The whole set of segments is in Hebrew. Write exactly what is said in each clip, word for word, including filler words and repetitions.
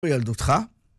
בילדותך,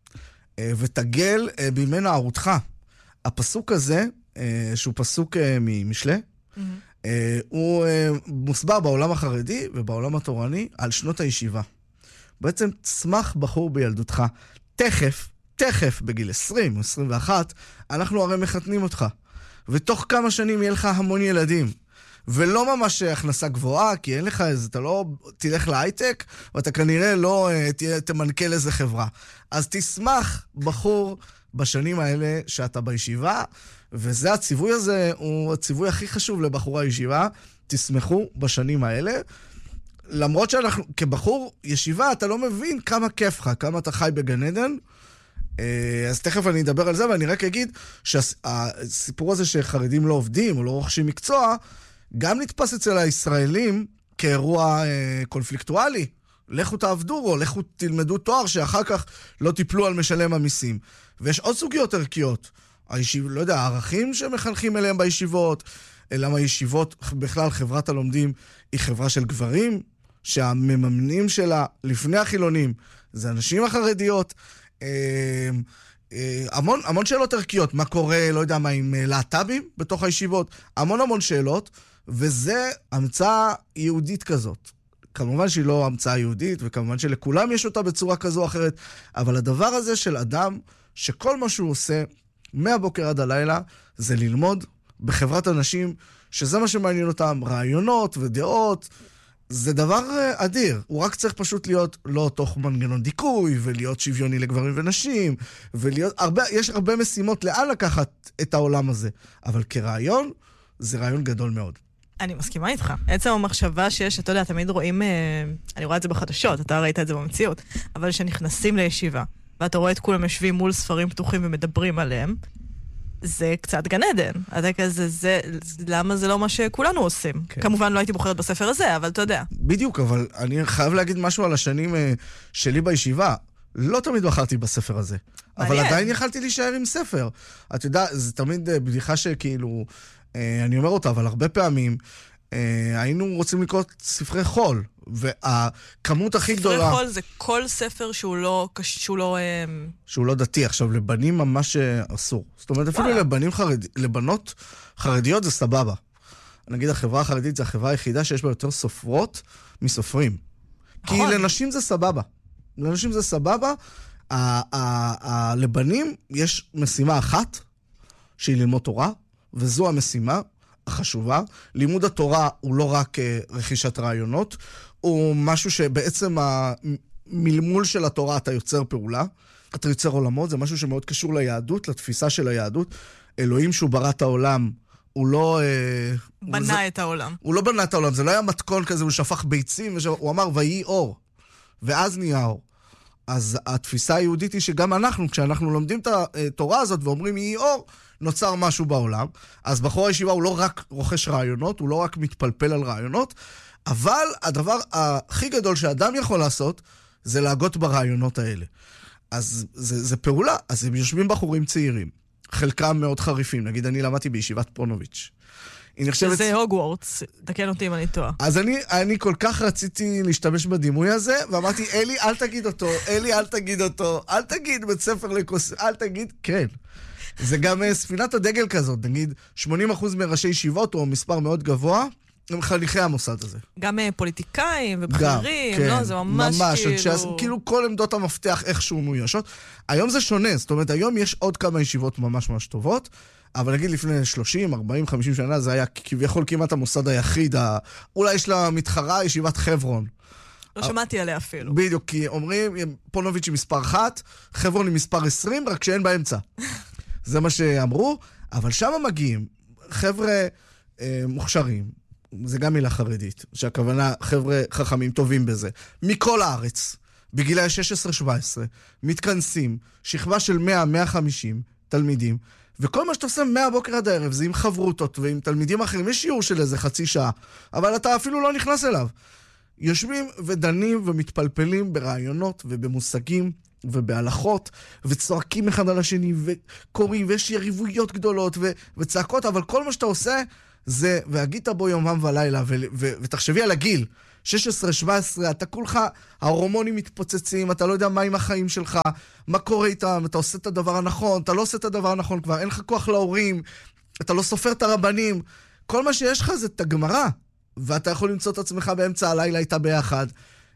ותגל בימי נערותך. הפסוק הזה, שהוא פסוק ממשלי, mm-hmm. הוא מוסבר בעולם החרדי ובעולם התורני על שנות הישיבה. בעצם צמח בחור בילדותך. תכף, תכף בגיל עשרים או עשרים ואחת, אנחנו הרי מחתנים אותך. ותוך כמה שנים יהיה לך המון ילדים. ולא ממש הכנסה גבוהה, כי אין לך איזה, אתה לא תלך להייטק, ואתה כנראה לא תהיה, תמנכ"ל איזה חברה. אז תשמח, בחור, בשנים האלה שאתה בישיבה, וזה הציווי הזה, הוא הציווי הכי חשוב לבחור הישיבה, תשמחו בשנים האלה. למרות שאנחנו, כבחור ישיבה, אתה לא מבין כמה כיף לך, כמה אתה חי בגן עדן. אז תכף אני אדבר על זה, ואני רק אגיד שהסיפור הזה שחרדים לא עובדים, או לא רוכשים מקצוע, גם נתפס אצל הישראלים כאירוע אה, קונפליקטואלי. לכו תעבדו או לכו תלמדו תואר שאחר כך לא תיפלו על משלם המיסים. ויש עוד סוגיות ערכיות. הישיב, לא יודע, הערכים שמחנכים אליהם בישיבות, למה הישיבות, בכלל חברת הלומדים היא חברה של גברים, שהמממנים שלה לפני החילונים זה אנשים החרדיות. אה, אה, המון, המון שאלות ערכיות. מה קורה, לא יודע מה, עם להט"בים בתוך הישיבות? המון המון שאלות. וזה המצאה יהודית כזאת. כמובן שהיא לא המצאה יהודית, וכמובן שלכולם יש אותה בצורה כזו או אחרת, אבל הדבר הזה של אדם, שכל מה שהוא עושה, מהבוקר עד הלילה, זה ללמוד בחברת אנשים, שזה מה שמעניין אותם, רעיונות ודעות, זה דבר אדיר. הוא רק צריך פשוט להיות לא תוך מנגנון דיכוי, ולהיות שוויוני לגברים ונשים, ולהיות, הרבה, יש הרבה משימות לאן לקחת את העולם הזה, אבל כרעיון, זה רעיון גדול מאוד. אני מסכימה איתך. עצם המחשבה שיש, אתה יודע, תמיד רואים, אני רואה את זה בחדשות, אתה ראית את זה במציאות, אבל שנכנסים לישיבה, ואתה רואה את כולם יושבים מול ספרים פתוחים ומדברים עליהם, זה קצת גן עדן. אתה כזה, זה, למה זה לא מה שכולנו עושים? כן. כמובן לא הייתי בוחרת בספר הזה, אבל אתה יודע. בדיוק, אבל אני חייב להגיד משהו על השנים שלי בישיבה. לא תמיד בחרתי בספר הזה. מעניין. אבל עדיין יכלתי להישאר עם ספר. אתה יודע, זה תמיד בדיחה שכאילו, אני אומר אותה, אבל הרבה פעמים היינו רוצים לקרוא ספרי חול, והכמות הכי גדולה... ספרי חול זה כל ספר שהוא לא... שהוא לא, שהוא לא דתי. עכשיו, לבנים ממש אסור. זאת אומרת, אפילו לבנים חרד... לבנות חרדיות זה סבבה. נגיד, החברה החרדית זה החברה היחידה שיש בה יותר סופרות מסופרים. כי לנשים זה סבבה. לנשים זה סבבה. לבנים יש משימה אחת, שהיא ללמוד תורה, וזו המשימה החשובה. לימוד התורה הוא לא רק רכישת רעיונות, הוא משהו שבעצם המלמול של התורה אתה יוצר פעולה, אתה יוצר עולמות, זה משהו שמאוד קשור ליהדות, לתפיסה של היהדות. אלוהים שהוא ברא את העולם, הוא לא... בנה זה, את העולם. הוא לא בנה את העולם, זה לא היה מתכון כזה, הוא שפך ביצים, הוא אמר, ויהי אור, ואז נהיה אור. אז התפיסה היהודית היא שגם אנחנו, כשאנחנו לומדים את התורה הזאת ואומרים יהי אור, נוצר משהו בעולם. אז בחור הישיבה הוא לא רק רוכש רעיונות, הוא לא רק מתפלפל על רעיונות, אבל הדבר הכי גדול שאדם יכול לעשות, זה להגות ברעיונות האלה. אז זה, זה פעולה, אז הם יושבים בחורים צעירים, חלקם מאוד חריפים, נגיד אני למדתי בישיבת פונוביץ'. נחשבת... שזה הוגוורטס, תקן אותי אם אני טועה. אז אני, אני כל כך רציתי להשתמש בדימוי הזה, ואמרתי, אלי, אל תגיד אותו, אלי, אל תגיד אותו, אל תגיד בית ספר לקוס... אל תגיד, כן. זה גם ספינת הדגל כזאת, נגיד, שמונים אחוז מראשי ישיבות, או מספר מאוד גבוה, הם חניכי המוסד הזה. גם פוליטיקאים ובכירים, כן, לא? זה ממש, ממש כאילו... שאז, כאילו כל עמדות המפתח איכשהו מאוישות. היום זה שונה, זאת אומרת, היום יש עוד כמה ישיבות ממש ממש טובות, אבל נגיד לפני שלושים, ארבעים, חמישים שנה, זה היה כביכול כמעט המוסד היחיד, אולי יש לה מתחרה, ישיבת חברון. לא שמעתי עליה אפילו. בדיוק, כי אומרים, פונוביץ' היא מספר אחת, חברון היא מספר עשרים, רק שאין באמצע. זה מה שאמרו, אבל שם מגיעים חבר'ה אה, מוכשרים, זה גם מילה חרדית, שהכוונה חבר'ה חכמים טובים בזה, מכל הארץ, בגילי שש עשרה שבע עשרה, מתכנסים, שכבה של מאה עד מאה וחמישים תלמידים, וכל מה שאתה עושה מהבוקר עד הערב, זה עם חברותות ועם תלמידים אחרים, יש שיעור של איזה חצי שעה, אבל אתה אפילו לא נכנס אליו. יושבים ודנים ומתפלפלים ברעיונות ובמושגים ובהלכות, וצועקים אחד על השני, וקוראים, ויש יריבויות גדולות ו- וצעקות, אבל כל מה שאתה עושה, זה, והגית בו יומם ולילה, ו- ו- ותחשבי על הגיל, שש עשרה שבע עשרה, אתה כולך, ההורמונים מתפוצצים, אתה לא יודע מה עם החיים שלך, מה קורה איתם, אתה עושה את הדבר הנכון, אתה לא עושה את הדבר הנכון כבר, אין לך כוח להורים, אתה לא סופר את הרבנים, כל מה שיש לך זה את הגמרא, ואתה יכול למצוא את עצמך באמצע הלילה איתה ביחד,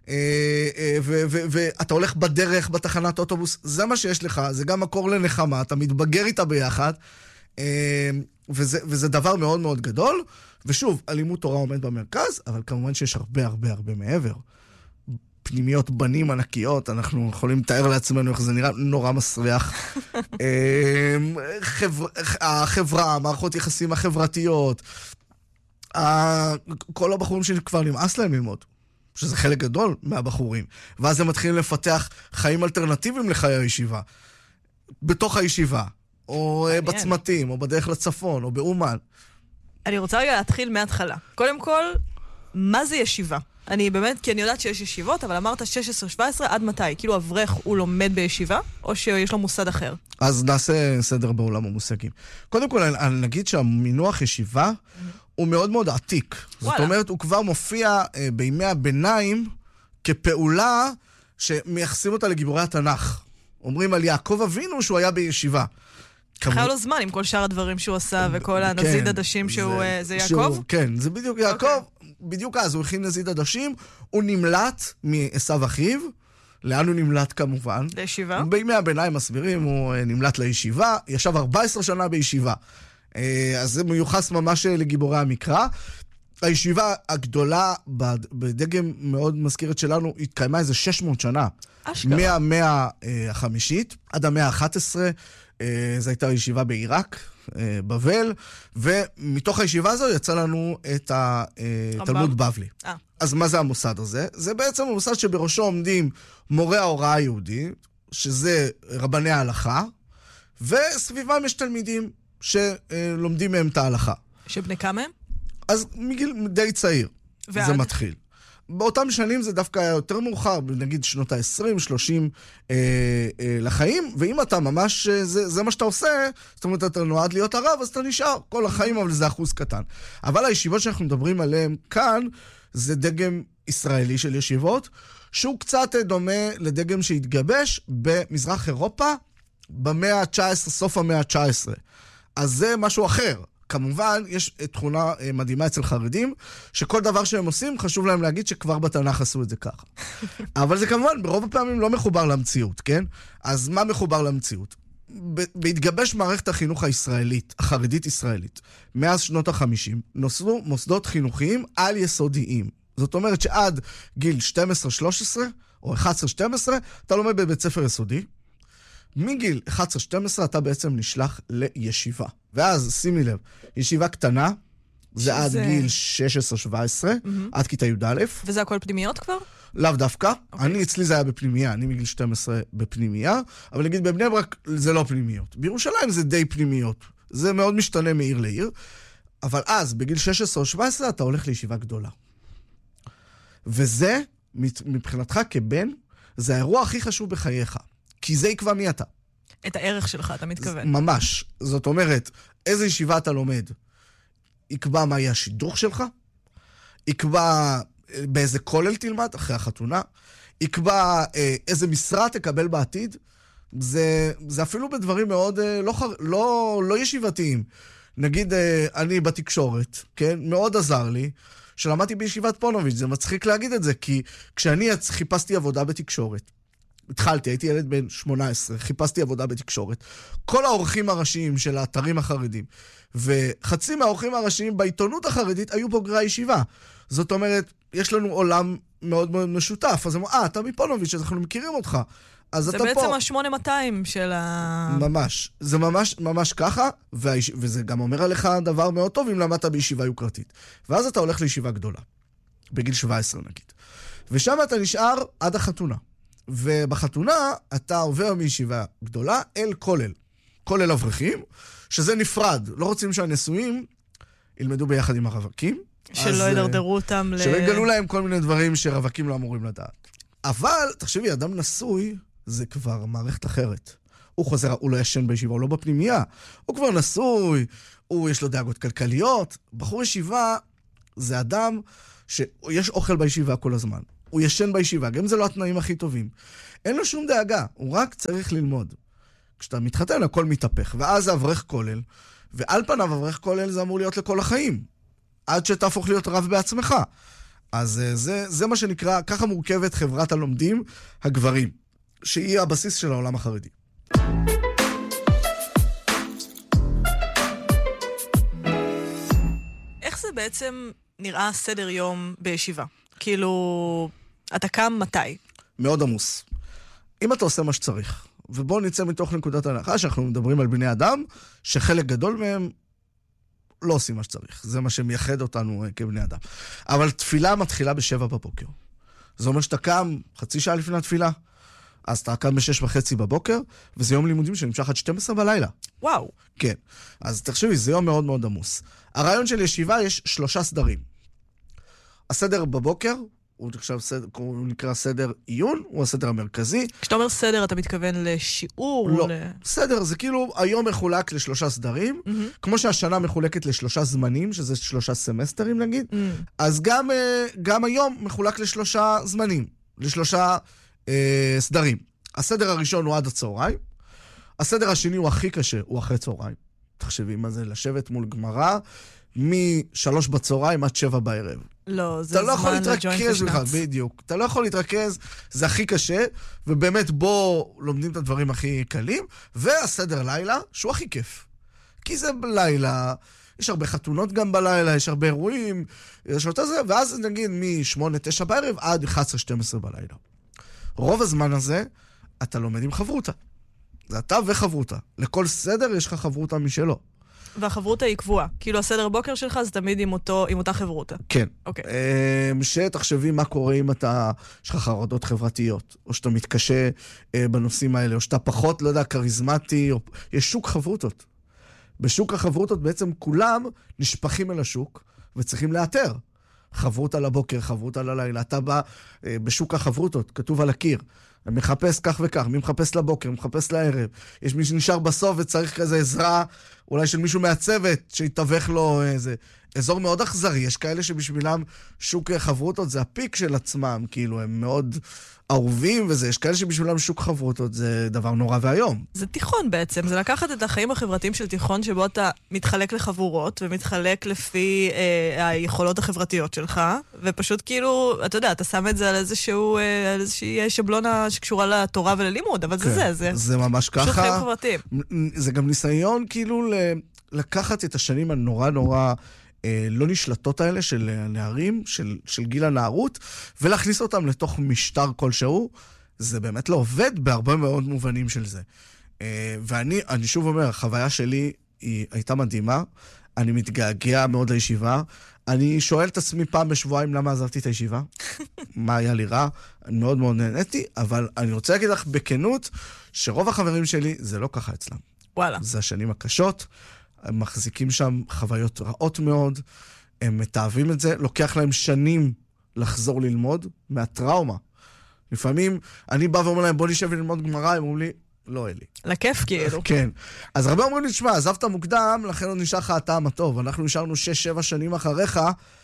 ואתה הולך בדרך, בתחנת אוטובוס, זה מה שיש לך, זה גם מקור לנחמה, אתה מתבגר איתה ביחד, וזה, וזה דבר מאוד מאוד גדול, ושוב, אלימות תורה עומד במרכז, אבל כמובן שיש הרבה הרבה הרבה מעבר. פנימיות בנים ענקיות, אנחנו יכולים לתאר לעצמנו איך זה נראה נורא מסריח. חבר, החברה, המערכות יחסים החברתיות, כל הבחורים שכבר נמאס להם ללמוד, שזה חלק גדול מהבחורים, ואז הם מתחילים לפתח חיים אלטרנטיביים לחיי הישיבה, בתוך הישיבה, או בצמתים, או בדרך לצפון, או באומן. אני רוצה רגע להתחיל מההתחלה. קודם כל, מה זה ישיבה? אני באמת, כי אני יודעת שיש ישיבות, אבל אמרת שש עשרה שבע עשרה, עד מתי? כאילו אברך הוא לומד בישיבה, או שיש לו מוסד אחר? אז נעשה סדר בעולם המושגים. קודם כל, אני נגיד שהמינוח ישיבה הוא מאוד מאוד עתיק. זאת אומרת, הוא כבר מופיע בימי הביניים כפעולה שמייחסים אותה לגיבורי התנ"ך. אומרים על יעקב אבינו שהוא היה בישיבה. חייב לו זמן עם כל שאר הדברים שהוא עשה, וכל הנזיד עדשים שהוא... זה יעקב? כן, זה בדיוק יעקב. בדיוק אז הוא הכין נזיד עדשים, הוא נמלט מעשיו אחיו, לאן הוא נמלט כמובן? לישיבה? בימי הביניים מסבירים, הוא נמלט לישיבה, ישב ארבע עשרה שנה בישיבה. אז זה מיוחס ממש לגיבורי המקרא. הישיבה הגדולה בדגם מאוד מזכירת שלנו, התקיימה איזה שש מאות שנה. אשכרה. מהמאה החמישית עד המאה ה-אחת עשרה, זו הייתה ישיבה בעיראק, בבל, ומתוך הישיבה הזו יצא לנו את התלמוד בבלי. 아. אז מה זה המוסד הזה? זה בעצם המוסד שבראשו עומדים מורי ההוראה היהודי, שזה רבני ההלכה, וסביבם יש תלמידים שלומדים מהם את ההלכה. שבני כמה הם? אז מגיל די צעיר, ועד? זה מתחיל. באותם שנים זה דווקא היה יותר מאוחר, נגיד שנות ה-עשרים, שלושים אה, אה, לחיים, ואם אתה ממש, זה, זה מה שאתה עושה, זאת אומרת, אתה נועד להיות הרב, אז אתה נשאר כל החיים, אבל זה אחוז קטן. אבל הישיבות שאנחנו מדברים עליהן כאן, זה דגם ישראלי של ישיבות, שהוא קצת דומה לדגם שהתגבש במזרח אירופה, במאה ה-תשע עשרה, סוף המאה ה-תשע עשרה. אז זה משהו אחר. כמובן, יש תכונה מדהימה אצל חרדים, שכל דבר שהם עושים, חשוב להם להגיד שכבר בתנ"ך עשו את זה ככה. אבל זה כמובן, ברוב הפעמים לא מחובר למציאות, כן? אז מה מחובר למציאות? בהתגבש מערכת החינוך הישראלית, החרדית ישראלית, מאז שנות ה-חמישים, נוסדו מוסדות חינוכיים על יסודיים. זאת אומרת שעד גיל שתים עשרה שלוש עשרה, או אחת עשרה שתים עשרה, אתה לומד בבית ספר יסודי, מגיל אחת עשרה שתים עשרה אתה בעצם נשלח לישיבה. ואז, שימי לב, ישיבה קטנה, זה עד גיל שש עשרה שבע עשרה, עד כיתה י' א'. וזה הכל פנימיות כבר? לאו דווקא. אני, אצלי זה היה בפנימייה, אני מגיל שתים עשרה בפנימייה, אבל נגיד בבני ברק זה לא פנימיות. בירושלים זה די פנימיות. זה מאוד משתנה מעיר לעיר. אבל אז, בגיל שש עשרה או שבע עשרה, אתה הולך לישיבה גדולה. וזה, מבחינתך כבן, זה האירוע הכי חשוב בחייך. כי זה יקבע מי אתה. את הערך שלך, אתה מתכוון. ממש. זאת אומרת, איזה ישיבה אתה לומד, יקבע מה יהיה השידוך שלך, יקבע באיזה כולל תלמד אחרי החתונה, יקבע איזה משרה תקבל בעתיד. זה, זה אפילו בדברים מאוד לא, לא, לא ישיבתיים. נגיד, אני בתקשורת, כן? מאוד עזר לי, שלמדתי בישיבת פונוביץ', זה מצחיק להגיד את זה, כי כשאני חיפשתי עבודה בתקשורת, התחלתי, הייתי ילד בן שמונה עשרה, חיפשתי עבודה בתקשורת. כל האורחים הראשיים של האתרים החרדים, וחצי מהאורחים הראשיים בעיתונות החרדית היו בוגרי הישיבה. זאת אומרת, יש לנו עולם מאוד מאוד משותף. אז אמרו, אה, אתה מפונוביץ', אז אנחנו מכירים אותך. אז אתה פה. זה בעצם ה-שמונה מאתיים של ה... ממש. זה ממש, ממש ככה, והיש... וזה גם אומר עליך דבר מאוד טוב אם למדת בישיבה יוקרתית. ואז אתה הולך לישיבה גדולה, בגיל שבע עשרה נגיד. ושם אתה נשאר עד החתונה. ובחתונה אתה עובר מישיבה גדולה אל כולל. כולל אברכים, שזה נפרד. לא רוצים שהנשואים ילמדו ביחד עם הרווקים. שלא ידרדרו אותם ל... שלא יגלו להם כל מיני דברים שרווקים לא אמורים לדעת. אבל, תחשבי, אדם נשוי זה כבר מערכת אחרת. הוא חוזר, הוא לא ישן בישיבה, הוא לא בפנימייה. הוא כבר נשוי, הוא יש לו דאגות כלכליות. בחור ישיבה זה אדם שיש אוכל בישיבה כל הזמן. הוא ישן בישיבה, גם זה לא התנאים הכי טובים. אין לו שום דאגה, הוא רק צריך ללמוד. כשאתה מתחתן, הכל מתהפך, ואז זה אברך כולל, ועל פניו אברך כולל זה אמור להיות לכל החיים, עד שתהפוך להיות רב בעצמך. אז זה, זה מה שנקרא, ככה מורכבת חברת הלומדים הגברים, שהיא הבסיס של העולם החרדי. איך זה בעצם נראה סדר יום בישיבה? כאילו, אתה קם מתי? מאוד עמוס. אם אתה עושה מה שצריך, ובואו נצא מתוך נקודת ההנחה שאנחנו מדברים על בני אדם, שחלק גדול מהם לא עושים מה שצריך. זה מה שמייחד אותנו כבני אדם. אבל תפילה מתחילה בשבע בבוקר. זה אומר שאתה קם חצי שעה לפני התפילה, אז אתה קם בשש וחצי בבוקר, וזה יום לימודים שנמשך עד שתים עשרה בלילה. וואו. כן. אז תחשבי, זה יום מאוד מאוד עמוס. הרעיון של ישיבה יש שלושה סדרים. הסדר בבוקר, הוא, עכשיו, הוא נקרא סדר עיון, הוא הסדר המרכזי. כשאתה אומר סדר, אתה מתכוון לשיעור? לא, ל... סדר זה כאילו היום מחולק לשלושה סדרים, mm-hmm. כמו שהשנה מחולקת לשלושה זמנים, שזה שלושה סמסטרים נגיד, mm-hmm. אז גם, גם היום מחולק לשלושה זמנים, לשלושה אה, סדרים. הסדר הראשון הוא עד הצהריים, הסדר השני הוא הכי קשה, הוא אחרי צהריים. תחשבי מה זה, לשבת מול גמרא, משלוש בצהריים עד שבע בערב. לא, זה זמן לג'וינט ושנץ. בדיוק. אתה לא יכול להתרכז, זה הכי קשה, ובאמת בו לומדים את הדברים הכי קלים, והסדר לילה, שהוא הכי כיף. כי זה בלילה, יש הרבה חתונות גם בלילה, יש הרבה אירועים, יש אותו זה, ואז נגיד מ-שמונה תשע בערב עד אחת עשרה שתים עשרה בלילה. רוב הזמן הזה, אתה לומד עם חברותה. זה אתה וחברותה. לכל סדר יש לך חברותה משלו. והחברותה היא קבועה. כאילו הסדר בוקר שלך זה תמיד עם, אותו, עם אותה חברותה. כן. אוקיי. שתחשבי מה קורה אם אתה, יש לך חרדות חברתיות, או שאתה מתקשה בנושאים האלה, או שאתה פחות, לא יודע, קריזמטי, או... יש שוק חברותות. בשוק החברותות בעצם כולם נשפכים אל השוק, וצריכים לאתר. חברותה לבוקר, חברותה ללילה. אתה בא בשוק החברותות, כתוב על הקיר. מחפש כך וכך, מי מחפש לבוקר, מי מחפש לערב. יש מי שנשאר בסוף וצריך כזה עזרה, אולי של מישהו מהצוות, שיתווך לו איזה אזור מאוד אכזרי. יש כאלה שבשבילם שוק חברותות זה הפיק של עצמם, כאילו הם מאוד אהובים וזה. יש כאלה שבשבילם שוק חברותות זה דבר נורא והיום. זה תיכון בעצם, זה לקחת את החיים החברתיים של תיכון שבו אתה מתחלק לחבורות ומתחלק לפי אה, היכולות החברתיות שלך, ופשוט כאילו, אתה יודע, אתה שם את זה על איזשהו, אה, על איזושהי שבלונה שקשורה לתורה וללימוד, אבל כן, זה זה, זה. זה ממש ככה. פשוט חיים חברתיים. זה גם ניסיון כאילו לקחת את השנים הנורא נורא לא נשלטות האלה של הנערים, של, של גיל הנערות, ולהכניס אותם לתוך משטר כלשהו, זה באמת לא עובד בהרבה מאוד מובנים של זה. ואני אני שוב אומר, החוויה שלי היא הייתה מדהימה, אני מתגעגע מאוד לישיבה, אני שואל את עצמי פעם בשבועיים למה עזבתי את הישיבה, מה היה לי רע, אני מאוד מאוד נהניתי, אבל אני רוצה להגיד לך בכנות, שרוב החברים שלי זה לא ככה אצלם. וואלה. זה השנים הקשות, הם מחזיקים שם חוויות רעות מאוד, הם מתאהבים את זה, לוקח להם שנים לחזור ללמוד מהטראומה. לפעמים אני בא ואומר להם, בוא נשב וללמוד גמרא, הם אומרים לי, לא אלי. לכיף כאילו. כן. אז הרבה אומרים לי, תשמע, עזבת מוקדם, לכן לא נשאר לך הטעם הטוב. אנחנו נשארנו שש שבע שנים אחריך,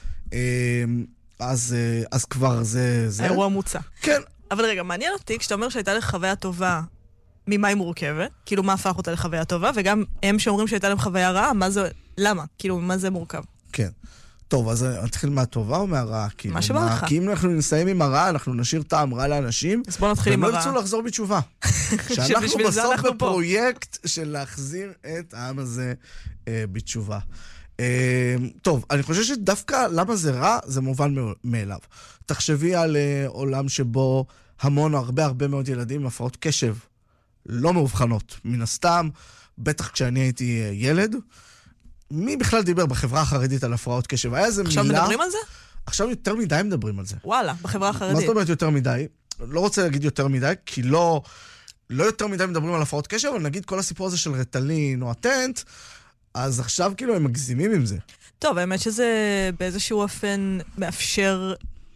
אז, אז כבר זה... זה. האירוע מוצא. כן. אבל רגע, מעניין אותי, כשאתה אומר שהייתה לך חוויה טובה, ממה היא מורכבת? כאילו, מה הפך אותה לחוויה טובה? וגם הם שאומרים שהייתה להם חוויה רעה, מה זה... למה? כאילו, ממה זה מורכב? כן. טוב, אז נתחיל מהטובה או מהרעה? מה שבא לך. כי אם אנחנו נסיים עם הרעה, אנחנו נשאיר טעם רע לאנשים. אז בוא נתחיל עם הרעה. והם לא ירצו לחזור בתשובה. שאנחנו בסוף בפרויקט של להחזיר את העם הזה אה, בתשובה. אה, טוב, אני חושב שדווקא למה זה רע, זה מובן מאליו. תחשבי על אה, עולם שבו המון, הרבה הרבה מאוד ילדים עם הפרעות קשב לא מאובחנות. מן הסתם, בטח כשאני הייתי אה, ילד, מי בכלל דיבר בחברה החרדית על הפרעות קשב? היה איזה מילה... עכשיו מדברים על זה? עכשיו יותר מדי מדברים על זה. וואלה, בחברה החרדית. מה זאת אומרת יותר מדי? לא רוצה להגיד יותר מדי, כי לא, לא יותר מדי מדברים על הפרעות קשב, אבל נגיד כל הסיפור הזה של רטלין או אטנט, אז עכשיו כאילו הם מגזימים עם זה. טוב, האמת שזה באיזשהו אופן מאפשר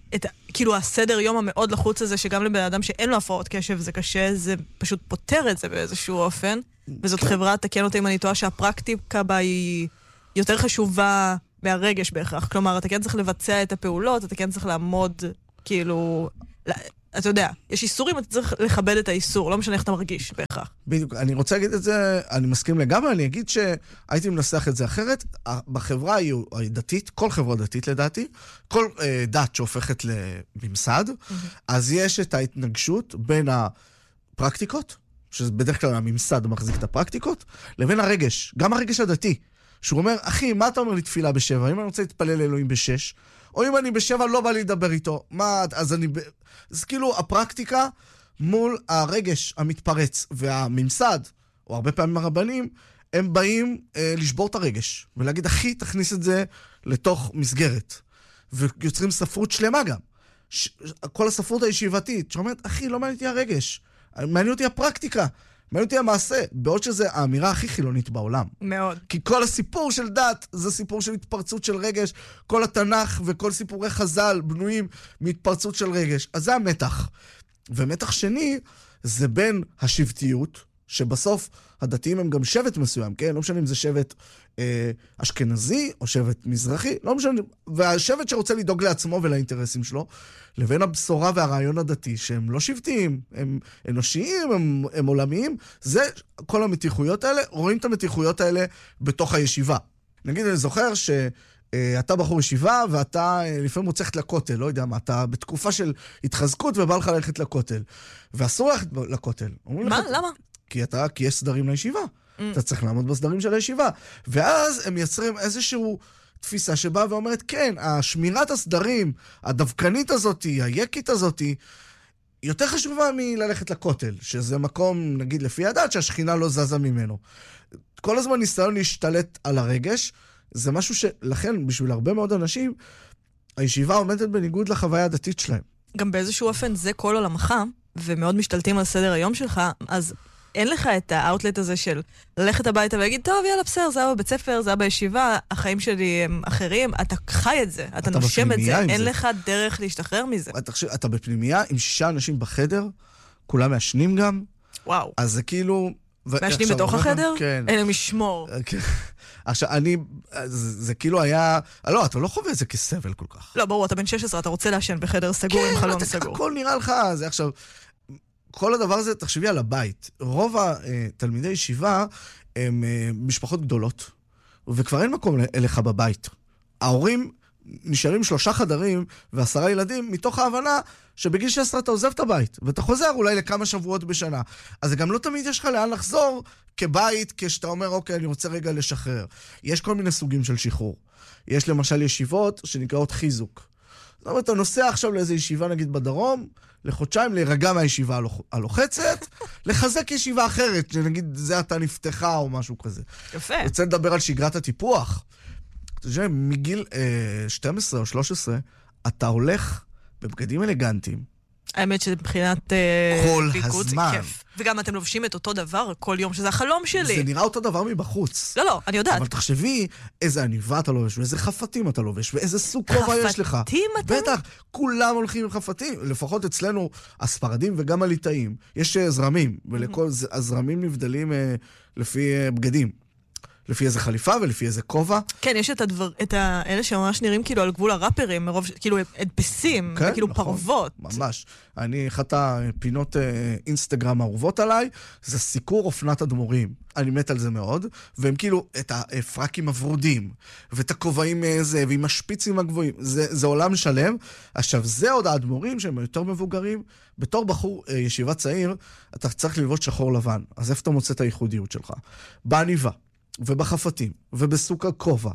את, כאילו, הסדר יום המאוד לחוץ הזה, שגם לבן אדם שאין לו הפרעות קשב זה קשה, זה פשוט פותר את זה באיזשהו אופן. וזאת חברה, תקן אותי אם אני טועה, שהפרקטיקה בה היא יותר חשובה מהרגש בהכרח. כלומר, אתה כן צריך לבצע את הפעולות, אתה כן צריך לעמוד, כאילו, אתה יודע, יש איסורים, אתה צריך לכבד את האיסור, לא משנה איך אתה מרגיש בהכרח. בדיוק, אני רוצה להגיד את זה, אני מסכים לגמרי, אני אגיד שהייתי מנסח את זה אחרת, בחברה הדתית, כל חברה דתית לדעתי, כל אה, דת שהופכת לממסד, mm-hmm. אז יש את ההתנגשות בין הפרקטיקות, שבדרך כלל הממסד מחזיק את הפרקטיקות, לבין הרגש, גם הרגש הדתי, שהוא אומר, אחי, מה אתה אומר לי תפילה בשבע? אם אני רוצה להתפלל לאלוהים בשש, או אם אני בשבע לא בא לי לדבר איתו, מה, אז אני... אז כאילו הפרקטיקה מול הרגש המתפרץ, והממסד, או הרבה פעמים הרבנים, הם באים אה, לשבור את הרגש, ולהגיד, אחי, תכניס את זה לתוך מסגרת. ויוצרים ספרות שלמה גם. ש... כל הספרות הישיבתית, שאומרת, אחי, לא מעניין אותי הרגש, מעניין אותי הפרקטיקה, מעניין אותי המעשה, בעוד שזה האמירה הכי חילונית בעולם. מאוד. כי כל הסיפור של דת זה סיפור של התפרצות של רגש, כל התנ"ך וכל סיפורי חז"ל בנויים מהתפרצות של רגש. אז זה המתח. ומתח שני זה בין השבטיות, שבסוף הדתיים הם גם שבט מסוים, כן? לא משנה אם זה שבט אה, אשכנזי או שבט מזרחי, לא משנה, והשבט שרוצה לדאוג לעצמו ולאינטרסים שלו, לבין הבשורה והרעיון הדתי, שהם לא שבטיים, הם אנושיים, הם, הם עולמיים, זה כל המתיחויות האלה, רואים את המתיחויות האלה בתוך הישיבה. נגיד, אני זוכר ש... אתה בחור ישיבה, ואתה לפעמים מוצא לכותל, לא יודע מה, אתה בתקופה של התחזקות ובא לך ללכת לכותל. ואסור ללכת לכותל. מה? למה? כי אתה, כי יש סדרים לישיבה. אתה צריך לעמוד בסדרים של הישיבה. ואז הם יצרים איזשהו תפיסה שבאה ואומרת, כן, השמירת הסדרים, הדווקנית הזאת, היקית הזאת, יותר חשובה מללכת לכותל, שזה מקום, נגיד, לפי הדת, שהשכינה לא זזה ממנו. כל הזמן ניסיון להשתלט על הרגש, זה משהו שלכן, בשביל הרבה מאוד אנשים, הישיבה עומדת בניגוד לחוויה הדתית שלהם. גם באיזשהו אופן זה כל עולמך, ומאוד משתלטים על סדר היום שלך, אז אין לך את האוטלט הזה של ללכת הביתה ולהגיד, טוב, יאללה, בסדר, זה היה בבית ספר, זה היה בישיבה, החיים שלי הם אחרים, אתה חי את זה, אתה, אתה נושם את זה, אין זה. לך דרך להשתחרר מזה. אתה, אתה בפנימייה עם שישה אנשים בחדר, כולם מעשנים גם. וואו. אז זה כאילו... מעשנים בתוך החדר? כן. אין להם משמור. כן. עכשיו, אני, זה, זה כאילו היה, לא, אתה לא חווה את זה כסבל כל כך. לא, ברור, אתה בן שש עשרה, אתה רוצה לעשן בחדר סגור עם חלון סגור. כן, הכל נראה לך, זה עכשיו, כל הדבר הזה, תחשבי על הבית. רוב התלמידי ישיבה הם משפחות גדולות, וכבר אין מקום אליך בבית. ההורים נשארים שלושה חדרים ועשרה ילדים, מתוך ההבנה שבגיל שש עשרה אתה עוזב את הבית, ואתה חוזר אולי לכמה שבועות בשנה. אז גם לא תמיד יש לך לאן לחזור כבית, כשאתה אומר, אוקיי, אני רוצה רגע לשחרר. יש כל מיני סוגים של שחרור. יש למשל ישיבות שנקראות חיזוק. זאת אומרת, אתה נוסע עכשיו לאיזו ישיבה, נגיד בדרום, לחודשיים להירגע מהישיבה הלוחצת, לחזק ישיבה אחרת, שנגיד זה אתה נפתחה או משהו כזה. יפה. רוצה לדבר על שגרת הטיפוח. אתה יודע, מגיל אה, שתים עשרה או שלוש עשרה, אתה הולך בבגדים אלגנטיים. האמת שמבחינת כל הזמן. זה כיף. וגם אתם לובשים את אותו דבר כל יום, שזה החלום שלי. זה נראה אותו דבר מבחוץ. לא, לא, אני יודעת. אבל תחשבי איזה עניבה אתה לובש, ואיזה חפתים אתה לובש, ואיזה סוג כובע יש לך. חפתים אתה? בטח, כולם הולכים עם חפתים. לפחות אצלנו, הספרדים וגם הליטאים. יש זרמים, ולכל הזרמים נבדלים לפי בגדים. לפי איזה חליפה ולפי איזה כובע. כן, יש את הדבר, את האלה שממש נראים כאילו על גבול הראפרים, מרוב, כאילו הדפסים, כן, כאילו נכון, פרוות. ממש. אני, אחת הפינות אינסטגרם האהובות עליי, זה סיקור אופנת הדמורים. אני מת על זה מאוד, והם כאילו את הפרקים הוורודים, ואת הכובעים הזה, ועם השפיצים הגבוהים. זה, זה עולם שלם. עכשיו, זה עוד האדמו"רים שהם יותר מבוגרים. בתור בחור ישיבה צעיר, אתה צריך ללבוש שחור לבן. אז איפה אתה מוצא את הייחודיות שלך? בעניבה. ובחפתים, ובסוג הכובע,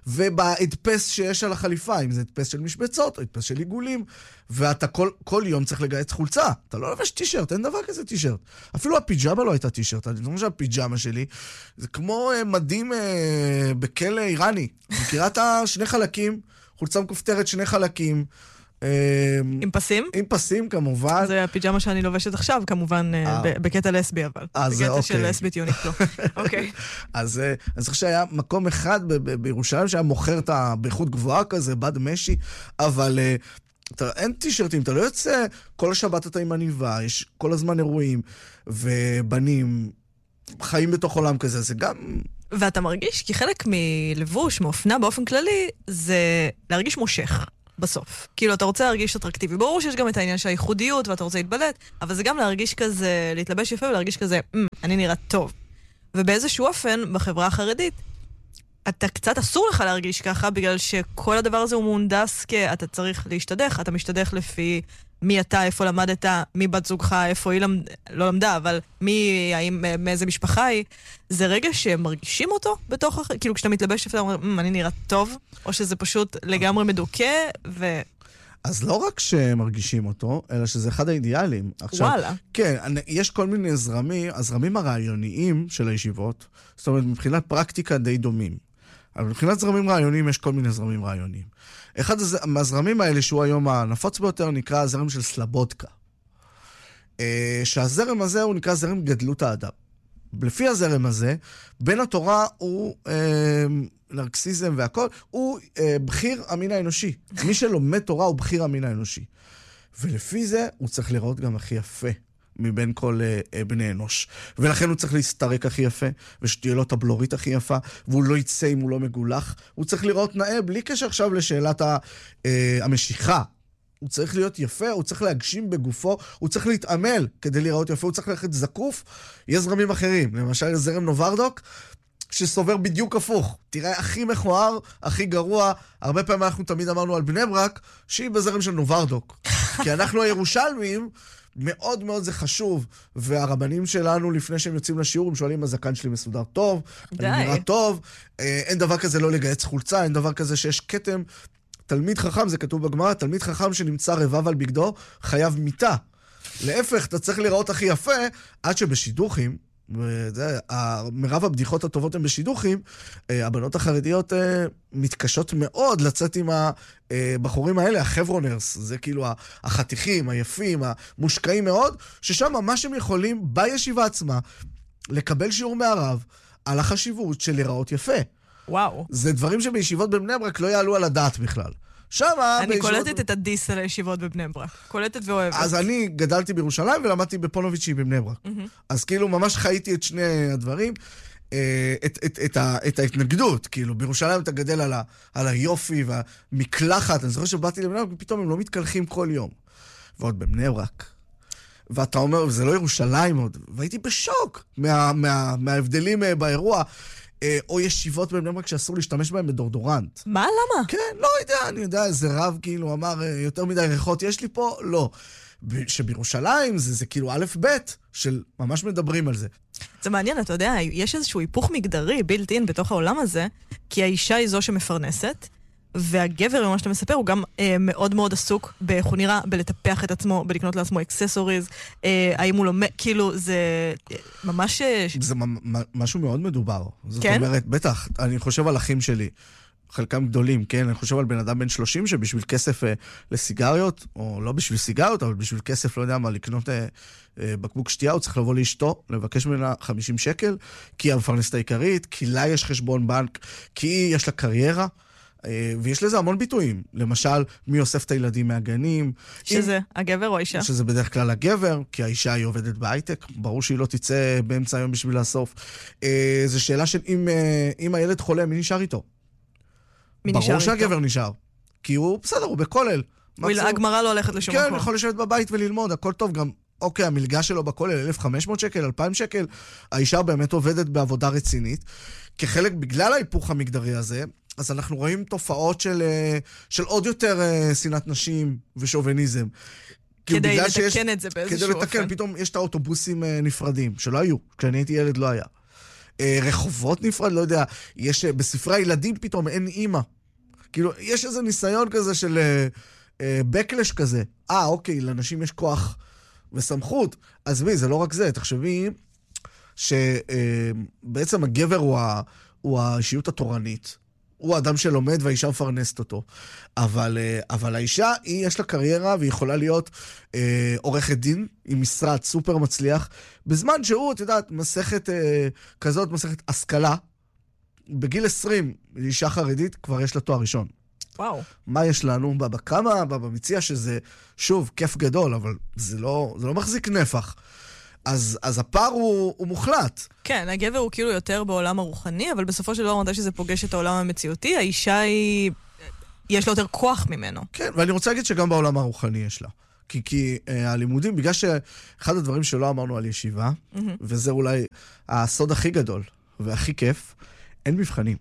ובהדפס שיש על החליפה, אם זה הדפס של משבצות, או הדפס של עיגולים, ואתה כל, כל יום צריך לגייץ חולצה. אתה לא לובש טישרט, אין דבר כזה טישרט. אפילו הפיג'מה לא הייתה טישרט. אני לא חושב שהפיג'מה שלי, זה כמו uh, מדים uh, בכלא איראני. מכירה את השני חלקים, חולצה מכופתרת, שני חלקים, עם פסים? עם פסים, כמובן. זה הפיג'מה שאני לובשת עכשיו, כמובן, בקטע לסבי, אבל. בקטע של לסבית יוניקלו. אוקיי. אז אני חושב שהיה מקום אחד בירושלים שהיה מוכר את באיכות גבוהה כזה, בד משי, אבל אתה, אין טישרטים, אתה לא יוצא, כל השבת אתה עם עניבה, יש כל הזמן אירועים, ובנים חיים בתוך עולם כזה, זה גם... ואתה מרגיש, כי חלק מלבוש, מאופנה באופן כללי, זה להרגיש מושך בסוף. כאילו, אתה רוצה להרגיש אטרקטיבי. ברור שיש גם את העניין של הייחודיות, ואתה רוצה להתבלט, אבל זה גם להרגיש כזה, להתלבש יפה ולהרגיש כזה, "מ, אני נראה טוב." ובאיזשהו אופן, בחברה החרדית, אתה קצת אסור לך להרגיש ככה, בגלל שכל הדבר הזה הוא מונדס, כי אתה צריך להשתדך, אתה משתדך לפי מי אתה, איפה למדת, מי בת זוגך, איפה היא למד... לא למדה, אבל מי, האם, מאיזה משפחה היא. זה רגע שמרגישים אותו בתוך, כאילו כשאתה מתלבש יפה, אתה אומר, אני נראה טוב, או שזה פשוט לגמרי מדוכא, ו... אז לא רק שמרגישים אותו, אלא שזה אחד האידיאלים. עכשיו, וואלה. כן, יש כל מיני זרמים, הזרמים הרעיוניים של הישיבות, זאת אומרת, מבחינת פרקטיקה די דומים. אבל מבחינת זרמים רעיוניים, יש כל מיני זרמים רעיוניים. אחד מהזרמים האלה, שהוא היום הנפוץ ביותר, נקרא הזרם של סלבודקה. שהזרם הזה הוא נקרא זרם גדלות האדם. לפי הזרם הזה, בין התורה הוא אה, נרקסיזם והכל, הוא אה, בחיר המין האנושי. מי שלומד תורה הוא בחיר המין האנושי. ולפי זה הוא צריך לראות גם הכי יפה מבין כל אה, בני אנוש. ולכן הוא צריך להסתרק הכי יפה, ושתהיה לו את הבלורית הכי יפה, והוא לא יצא אם הוא לא מגולח. הוא צריך לראות נאה, בלי קשר עכשיו לשאלת ה, אה, המשיכה. הוא צריך להיות יפה, הוא צריך להגשים בגופו, הוא צריך להתעמל כדי לראות יפה, הוא צריך ללכת זקוף. יש זרמים אחרים, למשל זרם נוברדוק, שסובר בדיוק הפוך. תראה, הכי מכוער, הכי גרוע, הרבה פעמים אנחנו תמיד אמרנו על בני ברק, שהיא בזרם של נוברדוק. כי אנחנו הירושלמים, מאוד מאוד זה חשוב, והרבנים שלנו, לפני שהם יוצאים לשיעור, הם שואלים, הזקן שלי מסודר טוב, אני נראה טוב, אין דבר כזה לא לגייץ חולצה, אין דבר כזה שיש כתם, תלמיד חכם, זה כתוב בגמרא, תלמיד חכם שנמצא רבב על בגדו, חייב מיטה. להפך, אתה צריך לראות הכי יפה, עד שבשידוכים, וזה, מרב הבדיחות הטובות הן בשידוכים, הבנות החרדיות מתקשות מאוד לצאת עם הבחורים האלה, החברונרס, זה כאילו החתיכים, היפים, המושקעים מאוד, ששם ממש הם יכולים בישיבה עצמה לקבל שיעור מהרב על החשיבות של לראות יפה. וואו. זה דברים שבישיבות בבני ברק לא יעלו על הדעת בכלל. שמה... אני קולטת את הדיס על הישיבות בבני ברק. קולטת ואוהבת. אז אני גדלתי בירושלים ולמדתי בפונוביצ'י בבני ברק. אז כאילו ממש חייתי את שני הדברים, את ההתנגדות. כאילו בירושלים אתה גדל על היופי והמקלחת. אני זוכר שבאתי לבני ברק ופתאום הם לא מתקלחים כל יום. ועוד בבני ברק. ואתה אומר, וזה לא ירושלים עוד. והייתי בשוק מההבדלים באירוע. או ישיבות בבני ברק שאסור להשתמש בהם בדורדורנט. מה? למה? כן, לא יודע, אני יודע, איזה רב כאילו אמר, יותר מדי ריחות יש לי פה? לא. שבירושלים זה, זה כאילו א' ב' של ממש מדברים על זה. זה מעניין, אתה יודע, יש איזשהו היפוך מגדרי בילט אין בתוך העולם הזה, כי האישה היא זו שמפרנסת, והגבר, מה שאתה מספר, הוא גם אה, מאוד מאוד עסוק באיך הוא נראה, בלטפח את עצמו, בלקנות לעצמו אקססוריז, אה, האם הוא לומד, כאילו, זה ממש... זה מ- משהו מאוד מדובר. זאת כן? אומרת, בטח, אני חושב על אחים שלי, חלקם גדולים, כן? אני חושב על בן אדם בן שלושים שבשביל כסף אה, לסיגריות, או לא בשביל סיגריות, אבל בשביל כסף, לא יודע מה, לקנות אה, אה, בקבוק שתייה, הוא צריך לבוא לאשתו, לבקש ממנה חמישים שקל, כי היא המפרנסת העיקרית, כי לה יש חשבון בנק, כי יש לה קריירה, ויש לזה המון ביטויים. למשל, מי אוסף את הילדים מהגנים. שזה אם... הגבר או האישה? שזה בדרך כלל הגבר, כי האישה היא עובדת בהייטק. ברור שהיא לא תצא באמצע היום בשביל לאסוף. אה, זו שאלה של אם, אה, אם הילד חולה, מי נשאר איתו? מי נשאר ברור איתו? שהגבר נשאר. כי הוא, בסדר, הוא בכולל. הגמרא לא הולכת לשום מקום. כן, יכול לשבת בבית וללמוד, הכל טוב. גם, אוקיי, המלגה שלו בכולל, אלף וחמש מאות שקל, אלפיים שקל. האישה באמת עובדת בעבודה רצינית. כחלק, בגלל ההיפוך המגדרי הזה, אז אנחנו רואים תופעות של, של עוד יותר שנאת נשים ושוביניזם. כדי לתקן שיש, את זה באיזשהו אופן. כדי לתקן, פתאום יש את האוטובוסים נפרדים, שלא היו. כשאני הייתי ילד לא היה. רחובות נפרד, לא יודע, יש, בספרי הילדים פתאום אין אימא. כאילו, יש איזה ניסיון כזה של בקלש כזה. אה, אוקיי, לאנשים יש כוח וסמכות. אז בי, זה לא רק זה. תחשבי שבעצם הגבר הוא, ה, הוא האישיות התורנית. הוא האדם שלומד והאישה מפרנסת אותו. אבל, אבל האישה, היא יש לה קריירה והיא יכולה להיות אה, עורכת דין עם משרד סופר מצליח, בזמן שהוא, את יודעת, מסכת אה, כזאת, מסכת השכלה, בגיל עשרים, אישה חרדית, כבר יש לה תואר ראשון. וואו. מה יש לנו? בבא קמא, בבא מציע שזה, שוב, כיף גדול, אבל זה לא, זה לא מחזיק נפח. אז, אז הפער הוא, הוא מוחלט. כן, הגבר הוא כאילו יותר בעולם הרוחני, אבל בסופו של דבר, מתי שזה פוגש את העולם המציאותי, האישה היא... יש לה יותר כוח ממנו. כן, ואני רוצה להגיד שגם בעולם הרוחני יש לה. כי, כי אה, הלימודים, בגלל שאחד הדברים שלא אמרנו על ישיבה, mm-hmm. וזה אולי הסוד הכי גדול והכי כיף, אין מבחנים.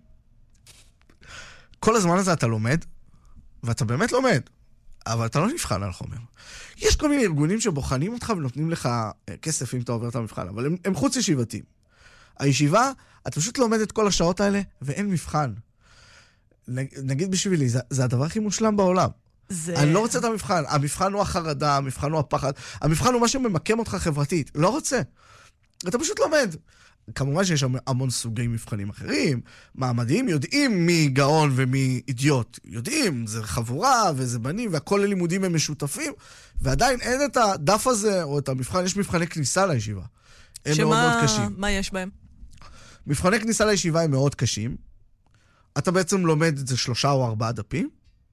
כל הזמן הזה אתה לומד, ואתה באמת לומד, אבל אתה לא נבחן על חומר. יש כל מיני ארגונים שבוחנים אותך ונותנים לך כסף אם אתה עובר את המבחן, אבל הם, הם חוץ ישיבתיים. הישיבה, אתה פשוט לומד את כל השעות האלה, ואין מבחן. נגיד בשבילי, זה, זה הדבר הכי מושלם בעולם. זה... אני לא רוצה את המבחן. המבחן הוא החרדה, המבחן הוא הפחד. המבחן הוא מה שממקם אותך חברתית. לא רוצה. אתה פשוט לומד. כמובן שיש המון סוגי מבחנים אחרים. מעמדיים יודעים מי גאון ומי אידיוט. יודעים, זה חבורה וזה בנים, והכל הלימודים הם משותפים, ועדיין אין את הדף הזה, או את המבחן, יש מבחני כניסה לישיבה. הם שמה... מאוד מאוד קשים. מה יש בהם? מבחני כניסה לישיבה הם מאוד קשים. אתה בעצם לומד את זה שלושה או ארבעה דפים,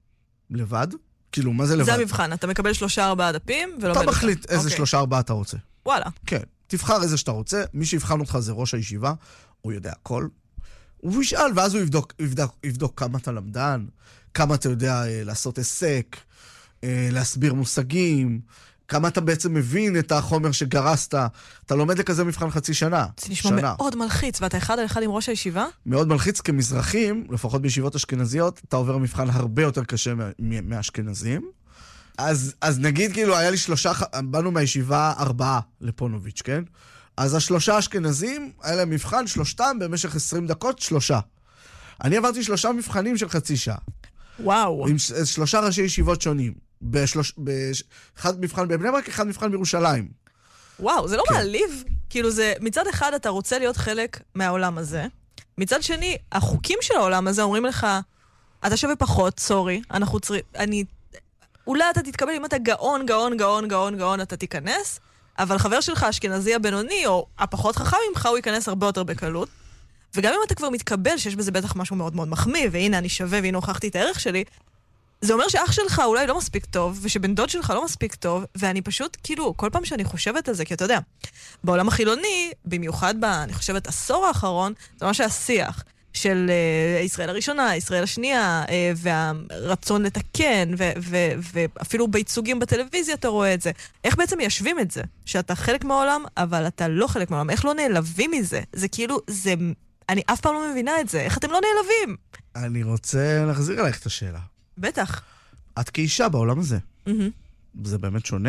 לבד. כאילו, מה זה לבד? זה המבחן, אתה מקבל שלושה ארבעה דפים, ולומד... אתה מחליט איזה okay. שלושה ארבעה אתה רוצה. וואלה. כן, תבחר איזה שאתה רוצה, מי שיבחן אותך זה ראש הישיבה, הוא יודע הכל. הוא ישאל, ואז הוא יבדוק, יבדוק, יבדוק כמה אתה למדן, כמה אתה יודע אה, לעשות עסק, אה, להסביר מושגים, כמה אתה בעצם מבין את החומר שגרסת. אתה לומד לכזה מבחן חצי שנה. זה נשמע שנה. מאוד מלחיץ, ואתה אחד על אחד עם ראש הישיבה? מאוד מלחיץ, כמזרחים, לפחות בישיבות אשכנזיות, אתה עובר מבחן הרבה יותר קשה מהאשכנזים. אז, אז נגיד, כאילו, היה לי שלושה, באנו מהישיבה ארבעה לפונוביץ', כן? אז השלושה אשכנזים, היה להם מבחן, שלושתם, במשך עשרים דקות, שלושה. אני עברתי שלושה מבחנים של חצי שעה. וואו. עם שלושה ראשי ישיבות שונים. בשלוש, בש... אחד מבחן בבני ברק, אחד מבחן בירושלים. וואו, זה לא כן. מעליב? כאילו זה, מצד אחד אתה רוצה להיות חלק מהעולם הזה, מצד שני, החוקים של העולם הזה אומרים לך, אתה שווה פחות, סורי, אנחנו צריכים, אני, אולי אתה תתקבל, אם אתה גאון, גאון, גאון, גאון, גאון, אתה תיכנס, אבל חבר שלך, אשכנזי הבינוני, או הפחות חכם ממך, הוא ייכנס הרבה יותר בקלות, וגם אם אתה כבר מתקבל, שיש בזה בטח משהו מאוד מאוד מחמיא, והנה אני שווה, והנה הוכחתי את הערך שלי, זה אומר שאח שלך אולי לא מספיק טוב, ושבן דוד שלך לא מספיק טוב, ואני פשוט, כאילו, כל פעם שאני חושבת על זה, כי אתה יודע, בעולם החילוני, במיוחד ב, אני חושבת, עשור האחרון, זה ממש השיח של uh, ישראל הראשונה, ישראל השנייה, uh, והרצון לתקן, ו- ו- ואפילו בייצוגים בטלוויזיה אתה רואה את זה. איך בעצם מיישבים את זה? שאתה חלק מהעולם, אבל אתה לא חלק מהעולם. איך לא נעלבים מזה? זה כאילו, זה... אני אף פעם לא מבינה את זה. איך אתם לא נעלבים? אני רוצה להחזיר עליך את השאלה. בטח. את כאישה בעולם הזה. Mm-hmm. זה באמת שונה?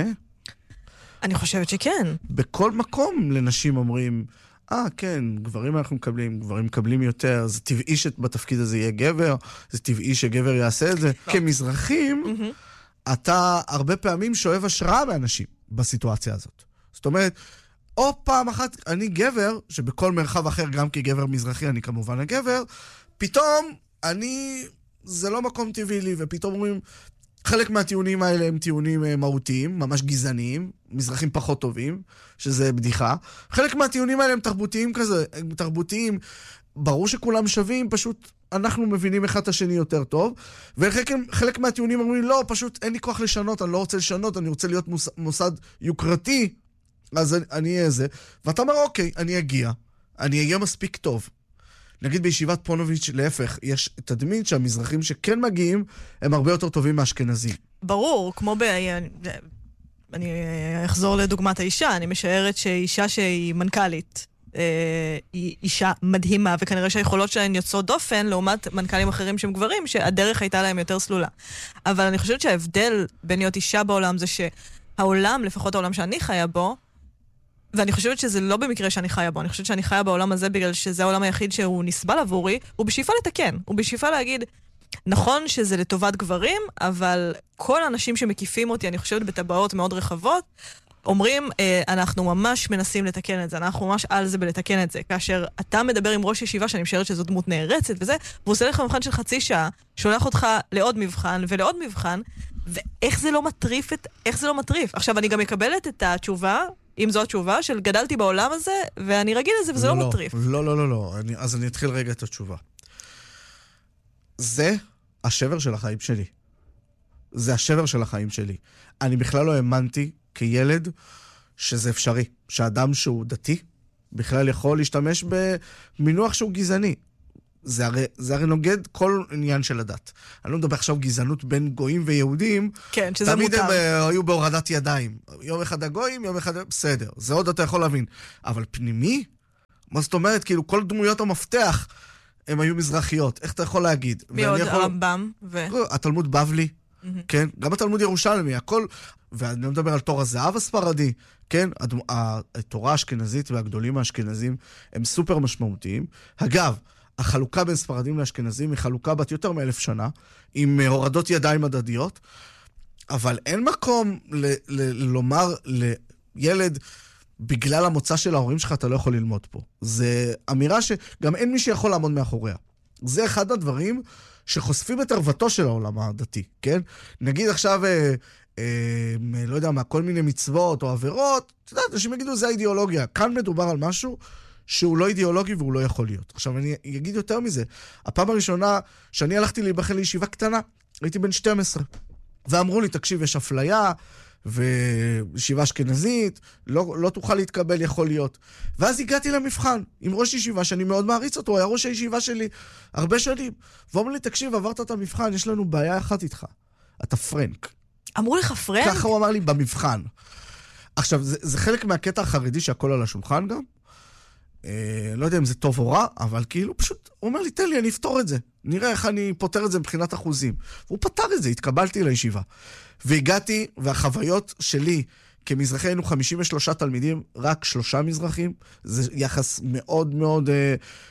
אני חושבת שכן. בכל מקום לנשים אומרים, אה, כן, גברים אנחנו מקבלים, גברים מקבלים יותר, זה טבעי שבתפקיד הזה יהיה גבר, זה טבעי שגבר יעשה את זה. לא. כמזרחים, mm-hmm. אתה הרבה פעמים שואב השראה מאנשים בסיטואציה הזאת. זאת אומרת, או פעם אחת, אני גבר, שבכל מרחב אחר, גם כגבר מזרחי, אני כמובן הגבר, פתאום אני... זה לא מקום טבעי לי, ופתאום אומרים, חלק מהטיעונים האלה הם טיעונים מהותיים, ממש גזעניים, מזרחים פחות טובים, שזה בדיחה. חלק מהטיעונים האלה הם תרבותיים כזה, הם תרבותיים, ברור שכולם שווים, פשוט אנחנו מבינים אחד את השני יותר טוב, וחלק חלק מהטיעונים אומרים, לא, פשוט אין לי כוח לשנות, אני לא רוצה לשנות, אני רוצה להיות מוס, מוסד יוקרתי, אז אני, אני אהיה זה. ואתה אומר, אוקיי, אני אגיע, אני אהיה מספיק טוב. נגיד בישיבת פונוביץ' להפך, יש תדמית שהמזרחים שכן מגיעים, הם הרבה יותר טובים מהאשכנזים. ברור, כמו ב... אני אחזור לדוגמת האישה, אני משערת שאישה שהיא מנכ"לית, היא אישה מדהימה, וכנראה שהיכולות שלהן יוצאות דופן, לעומת מנכ"לים אחרים שהם גברים, שהדרך הייתה להם יותר סלולה. אבל אני חושבת שההבדל בין להיות אישה בעולם זה שהעולם, לפחות העולם שאני חיה בו, ואני חושבת שזה לא במקרה שאני חיה בו, אני חושבת שאני חיה בעולם הזה בגלל שזה העולם היחיד שהוא נסבל עבורי, הוא בשאיפה לתקן, הוא בשאיפה להגיד, נכון שזה לטובת גברים, אבל כל האנשים שמקיפים אותי, אני חושבת בטבעות מאוד רחבות, אומרים, אנחנו ממש מנסים לתקן את זה, אנחנו ממש על זה בלתקן את זה, כאשר אתה מדבר עם ראש ישיבה, שאני משערת שזו דמות נערצת וזה, והוא עושה לך מבחן של חצי שעה, שולח אותך לעוד מבחן ולעוד מבחן, ואיך זה לא מטריף את, איך זה לא מטריף? עכשיו, אני גם מקבלת את התשובה, אם זו התשובה, של גדלתי בעולם הזה, ואני רגיל לזה, וזה לא, לא מטריף. לא, לא, לא, לא. אני, אז אני אתחיל רגע את התשובה. זה השבר של החיים שלי. זה השבר של החיים שלי. אני בכלל לא האמנתי כילד שזה אפשרי. שאדם שהוא דתי בכלל יכול להשתמש במינוח שהוא גזעני. זה הרי, זה הרי נוגד כל עניין של הדת. אני לא מדבר עכשיו גזענות בין גויים ויהודים. כן, שזה תמיד מותר. תמיד הם uh, היו בהורדת ידיים. יום אחד הגויים, יום אחד... בסדר, זה עוד אתה יכול להבין. אבל פנימי? מה זאת אומרת? כאילו כל דמויות המפתח הם היו מזרחיות. איך אתה יכול להגיד? מי עוד? יכול... הרמב"ם ו... התלמוד בבלי, mm-hmm. כן? גם התלמוד ירושלמי, הכל... ואני לא מדבר על תור הזהב הספרדי, כן? הדמ... התורה האשכנזית והגדולים האשכנזים הם סופר משמעותיים. אגב, החלוקה בין ספרדים לאשכנזים היא חלוקה בת יותר מאלף שנה, עם הורדות ידיים הדדיות, אבל אין מקום ל- ל- לומר לילד, בגלל המוצא של ההורים שלך אתה לא יכול ללמוד פה. זה אמירה שגם אין מי שיכול לעמוד מאחוריה. זה אחד הדברים שחושפים את ערוותו של העולם הדתי, כן? נגיד עכשיו, אה, אה, לא יודע מה, כל מיני מצוות או עבירות, אתה יודע, אנשים יגידו, זה האידיאולוגיה. כאן מדובר על משהו שהוא לא אידיאולוגי והוא לא יכול להיות. עכשיו, אני אגיד יותר מזה. הפעם הראשונה שאני הלכתי להיבחן לישיבה קטנה, הייתי בן שתים עשרה. ואמרו לי, תקשיב, יש אפליה, וישיבה אשכנזית, לא, לא תוכל להתקבל, יכול להיות. ואז הגעתי למבחן, עם ראש ישיבה שאני מאוד מעריץ אותו, הוא היה ראש הישיבה שלי הרבה שנים. ואומר לי, תקשיב, עברת את המבחן, יש לנו בעיה אחת איתך. אתה פרנק. אמרו לך פרנק? ככה הוא אמר לי במבחן. עכשיו, זה, זה חלק מהקטע החרדי שהכל על השולחן גם. אה, לא יודע אם זה טוב או רע, אבל כאילו פשוט, הוא אומר לי, תן לי, אני אפתור את זה. נראה איך אני פותר את זה מבחינת אחוזים. והוא פתר את זה, התקבלתי לישיבה. והגעתי, והחוויות שלי כמזרחי היינו חמישים ושלושה תלמידים, רק שלושה מזרחים. זה יחס מאוד מאוד אה,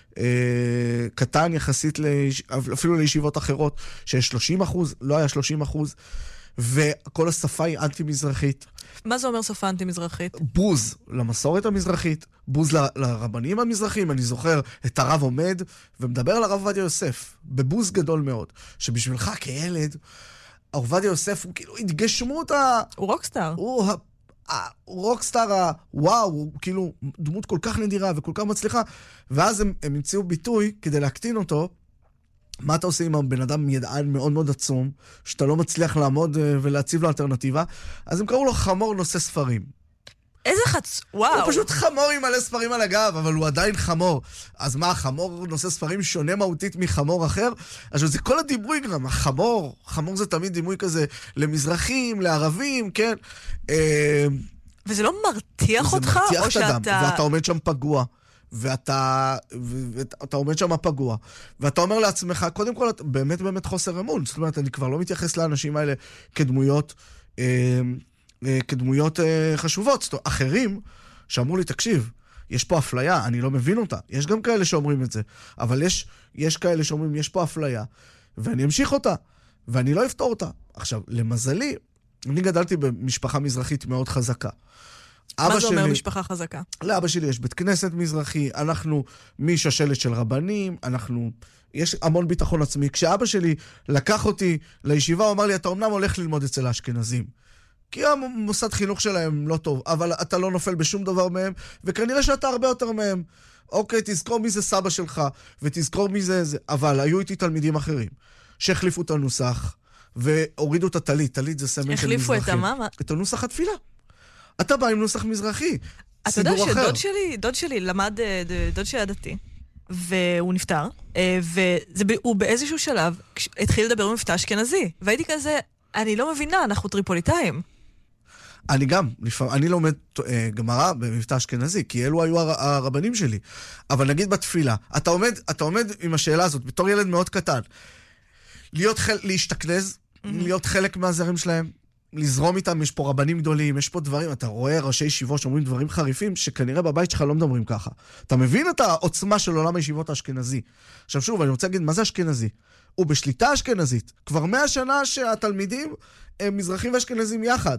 אה, קטן יחסית, ליש... אפילו לישיבות אחרות, שיש שלושים אחוז, לא היה שלושים אחוז. וכל השפה היא אנטי-מזרחית. מה זה אומר שפה אנטי-מזרחית? בוז למסורת המזרחית, בוז ל- לרבנים המזרחים. אני זוכר את הרב עומד ומדבר על הרב עובדיה יוסף, בבוז גדול מאוד, שבשבילך כילד, עובדיה יוסף הוא כאילו התגשמות ה... הוא רוקסטאר. הוא הרוקסטאר, וואו, הוא כאילו דמות כל כך נדירה וכל כך מצליחה, ואז הם, הם המציאו ביטוי כדי להקטין אותו. מה אתה עושה עם הבן אדם ידען מאוד מאוד עצום, שאתה לא מצליח לעמוד ולהציב לו אלטרנטיבה? אז הם קראו לו חמור נושא ספרים. איזה חצ... וואו. הוא פשוט חמור עם מלא ספרים על הגב, אבל הוא עדיין חמור. אז מה, חמור נושא ספרים שונה מהותית מחמור אחר? אז זה כל הדימוי גם, החמור, חמור זה תמיד דימוי כזה למזרחים, לערבים, כן? וזה לא מרתיח אותך? זה מרתיח או את הדם, שאתה... ואתה עומד שם פגוע. ואתה, ואתה עומד שם פגוע, ואתה אומר לעצמך, קודם כל, באמת באמת חוסר אמון. זאת אומרת, אני כבר לא מתייחס לאנשים האלה כדמויות, אה, אה, כדמויות אה, חשובות. זאת אומרת, אחרים שאמרו לי, תקשיב, יש פה אפליה, אני לא מבין אותה. יש גם כאלה שאומרים את זה, אבל יש, יש כאלה שאומרים, יש פה אפליה, ואני אמשיך אותה, ואני לא אפתור אותה. עכשיו, למזלי, אני גדלתי במשפחה מזרחית מאוד חזקה. מה זה אומר משפחה חזקה? לאבא שלי יש בית כנסת מזרחי, אנחנו משושלת של רבנים, אנחנו... יש המון ביטחון עצמי. כשאבא שלי לקח אותי לישיבה, הוא אמר לי, אתה אומנם הולך ללמוד אצל האשכנזים. כי המוסד חינוך שלהם לא טוב, אבל אתה לא נופל בשום דבר מהם, וכנראה שאתה הרבה יותר מהם. אוקיי, תזכור מי זה סבא שלך, ותזכור מי זה זה. אבל היו איתי תלמידים אחרים, שהחליפו את הנוסח, והורידו את התלית. תלית זה סמל של מזרחים. החליפו את המה? את הנוסח התפילה. אתה בא עם נוסח מזרחי, אתה יודע שדוד שלי, דוד שלי למד, דוד שלי הדתי, והוא נפטר, והוא באיזשהו שלב התחיל לדבר במבטא אשכנזי, והייתי כזה, אני לא מבינה, אנחנו טריפוליטאים. אני גם, אני לומד גמרא במבטא אשכנזי, כי אלו היו הרבנים שלי. אבל נגיד בתפילה, אתה עומד, אתה עומד עם השאלה הזאת, בתור ילד מאוד קטן, להיות חל, להשתכנז, להיות חלק מהזרים שלהם, לזרום איתם, יש פה רבנים גדולים, יש פה דברים, אתה רואה ראשי ישיבות שאומרים דברים חריפים, שכנראה בבית שלך לא מדברים ככה. אתה מבין את העוצמה של עולם הישיבות האשכנזי. עכשיו שוב, אני רוצה להגיד, מה זה אשכנזי? הוא בשליטה אשכנזית. כבר מאה שנה שהתלמידים הם מזרחים ואשכנזים יחד.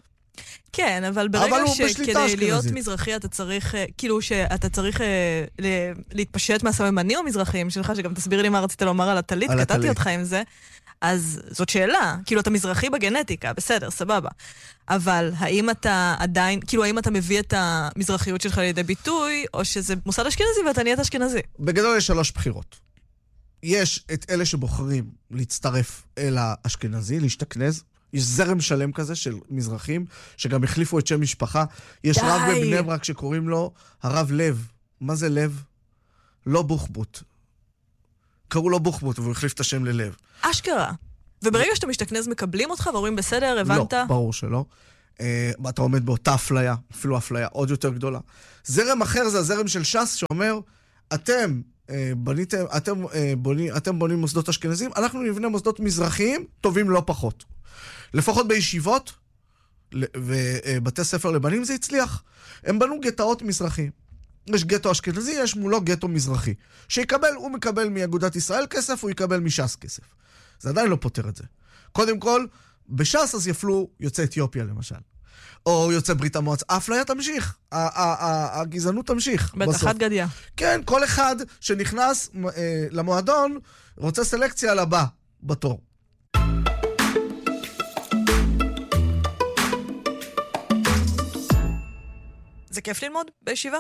כן, אבל ברגע שכדי להיות מזרחי אתה צריך, כאילו שאתה צריך להתפשט מהסממנים המזרחיים שלך, שגם תסביר לי מה רצית לומר על התלית, קטעתי אותך עם זה. אז זאת שאלה, כאילו אתה מזרחי בגנטיקה, בסדר, סבבה. אבל האם אתה עדיין, כאילו האם אתה מביא את המזרחיות שלך לידי ביטוי, או שזה מוסד אשכנזי ואתה נהיית אשכנזי? בגדול יש שלוש בחירות. יש את אלה שבוחרים להצטרף אל האשכנזי, להשתכנז. יש זרם שלם כזה של מזרחים, שגם החליפו את שם משפחה. יש רב בבני ברק שקוראים לו הרב לב. מה זה לב? לא בוחבוט. קראו לו בוחבוט, והוא החליף את השם ללב. אשכרה. וברגע שאתה משתכנז מקבלים אותך ואומרים בסדר, הבנת? לא, ברור שלא. Uh, אתה עומד באותה אפליה, אפילו אפליה עוד יותר גדולה. זרם אחר זה הזרם של ש"ס שאומר, אתם uh, בניתם, אתם, uh, בונים, אתם בונים מוסדות אשכנזים, אנחנו נבנה מוסדות מזרחיים טובים לא פחות. לפחות בישיבות ובתי ספר לבנים זה הצליח. הם בנו גטאות מזרחיים. יש גטו אשכנזי, יש מולו גטו מזרחי. שיקבל, הוא מקבל מאגודת ישראל כסף, הוא יקבל מש"ס כסף. זה עדיין לא פותר את זה. קודם כל, בש"ס אז יפלו יוצא אתיופיה למשל. או יוצא ברית המועצה. האפליה תמשיך. הגזענות תמשיך. בטח חד גדיה. כן, כל אחד שנכנס למועדון רוצה סלקציה על הבא בתור. זה כיף ללמוד בישיבה?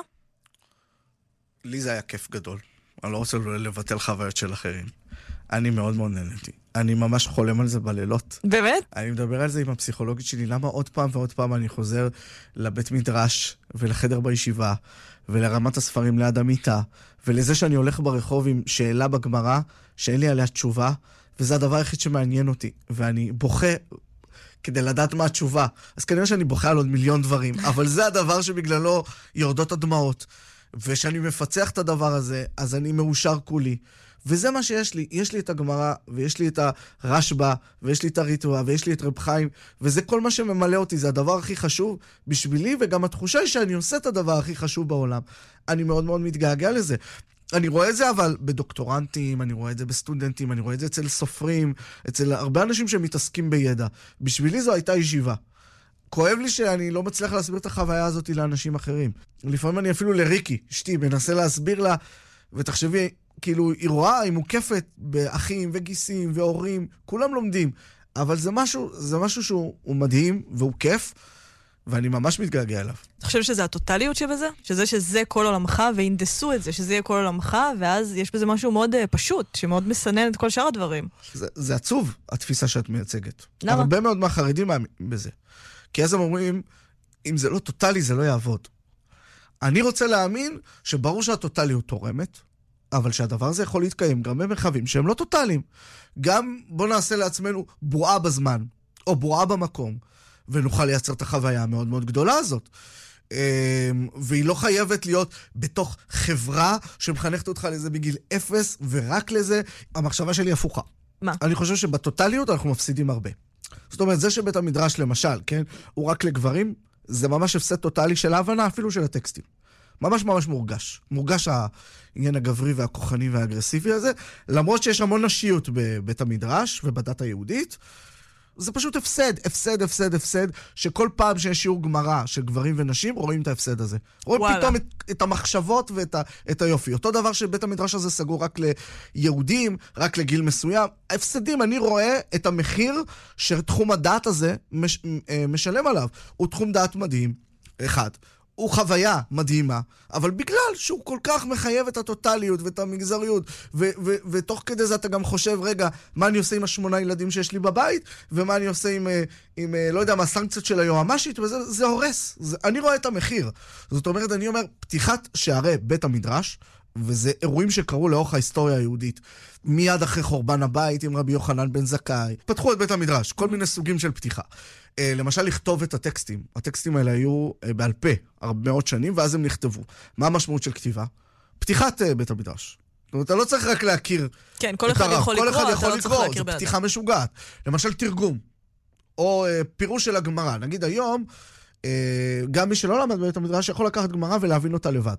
לי זה היה כיף גדול. אני לא רוצה לבטל חוויות של אחרים. אני מאוד מאוד נהניתי. אני ממש חולם על זה בלילות. באמת? אני מדבר על זה עם הפסיכולוגית שלי, למה עוד פעם ועוד פעם אני חוזר לבית מדרש ולחדר בישיבה ולרמת הספרים ליד המיטה ולזה שאני הולך ברחוב עם שאלה בגמרא שאין לי עליה תשובה, וזה הדבר היחיד שמעניין אותי, ואני בוכה כדי לדעת מה התשובה. אז כנראה שאני בוכה על עוד מיליון דברים, אבל זה הדבר שבגללו יורדות הדמעות. ושאני מפצח את הדבר הזה, אז אני מאושר כולי. וזה מה שיש לי. יש לי את הגמרא, ויש לי את הרשב"א, ויש לי את הריטווה, ויש לי את רב חיים, וזה כל מה שממלא אותי. זה הדבר הכי חשוב בשבילי, וגם התחושה היא שאני עושה את הדבר הכי חשוב בעולם. אני מאוד מאוד מתגעגע לזה. אני רואה את זה אבל בדוקטורנטים, אני רואה את זה בסטודנטים, אני רואה את זה אצל סופרים, אצל הרבה אנשים שמתעסקים בידע. בשבילי זו הייתה ישיבה. כואב לי שאני לא מצליח להסביר את החוויה הזאת לאנשים אחרים. לפעמים אני אפילו לריקי, אשתי, מנסה להסביר לה, ותחשבי, כאילו, היא רואה, היא מוקפת באחים וגיסים והורים, כולם לומדים. אבל זה משהו, זה משהו שהוא מדהים והוא כיף, ואני ממש מתגעגע אליו. אתה חושב שזה הטוטליות שבזה? שזה שזה כל עולמך, והינדסו את זה, שזה יהיה כל עולמך, ואז יש בזה משהו מאוד uh, פשוט, שמאוד מסנן את כל שאר הדברים. זה, זה עצוב, התפיסה שאת מייצגת. למה? הרבה מאוד מהחרדים מאמינים בזה. כי אז הם אומרים, אם זה לא טוטלי, זה לא יעבוד. אני רוצה להאמין שברור שהטוטליות תורמת, אבל שהדבר הזה יכול להתקיים גם במרחבים שהם לא טוטליים. גם בוא נעשה לעצמנו בועה בזמן, או בועה במקום, ונוכל לייצר את החוויה המאוד מאוד גדולה הזאת. והיא לא חייבת להיות בתוך חברה שמחנכת אותך לזה בגיל אפס, ורק לזה. המחשבה שלי הפוכה. מה? אני חושב שבטוטליות אנחנו מפסידים הרבה. זאת אומרת, זה שבית המדרש למשל, כן, הוא רק לגברים, זה ממש הפסד טוטלי של ההבנה, אפילו של הטקסטים. ממש ממש מורגש. מורגש העניין הגברי והכוחני והאגרסיבי הזה, למרות שיש המון נשיות בבית המדרש ובדת היהודית, זה פשוט הפסד, הפסד, הפסד, הפסד, שכל פעם שיש שיעור גמרא של גברים ונשים, רואים את ההפסד הזה. רואים וואלה. פתאום את, את המחשבות ואת ה, את היופי. אותו דבר שבית המדרש הזה סגור רק ליהודים, רק לגיל מסוים. ההפסדים, אני רואה את המחיר שתחום הדעת הזה מש, משלם עליו. הוא תחום דעת מדהים, אחד. הוא חוויה מדהימה, אבל בגלל שהוא כל כך מחייב את הטוטליות ואת המגזריות, ו- ו- ותוך כדי זה אתה גם חושב, רגע, מה אני עושה עם השמונה ילדים שיש לי בבית, ומה אני עושה עם, עם לא יודע מה, הסנקציות של היועמ"שית, וזה זה הורס. זה, אני רואה את המחיר. זאת אומרת, אני אומר, פתיחת שערי בית המדרש, וזה אירועים שקרו לאורך ההיסטוריה היהודית, מיד אחרי חורבן הבית עם רבי יוחנן בן זכאי, פתחו את בית המדרש, כל מיני סוגים של פתיחה. למשל, לכתוב את הטקסטים. הטקסטים האלה היו בעל פה הרבה מאוד שנים, ואז הם נכתבו. מה המשמעות של כתיבה? פתיחת בית המדרש. זאת אומרת, אתה לא צריך רק להכיר כן, כל אחד יכול לקרוא, כל אחד יכול אתה לא צריך להכיר זו פתיחה משוגעת. למשל, תרגום, או פירוש של הגמרא. נגיד היום, גם מי שלא למד בבית המדרש יכול לקחת גמרא ולהבין אותה לבד.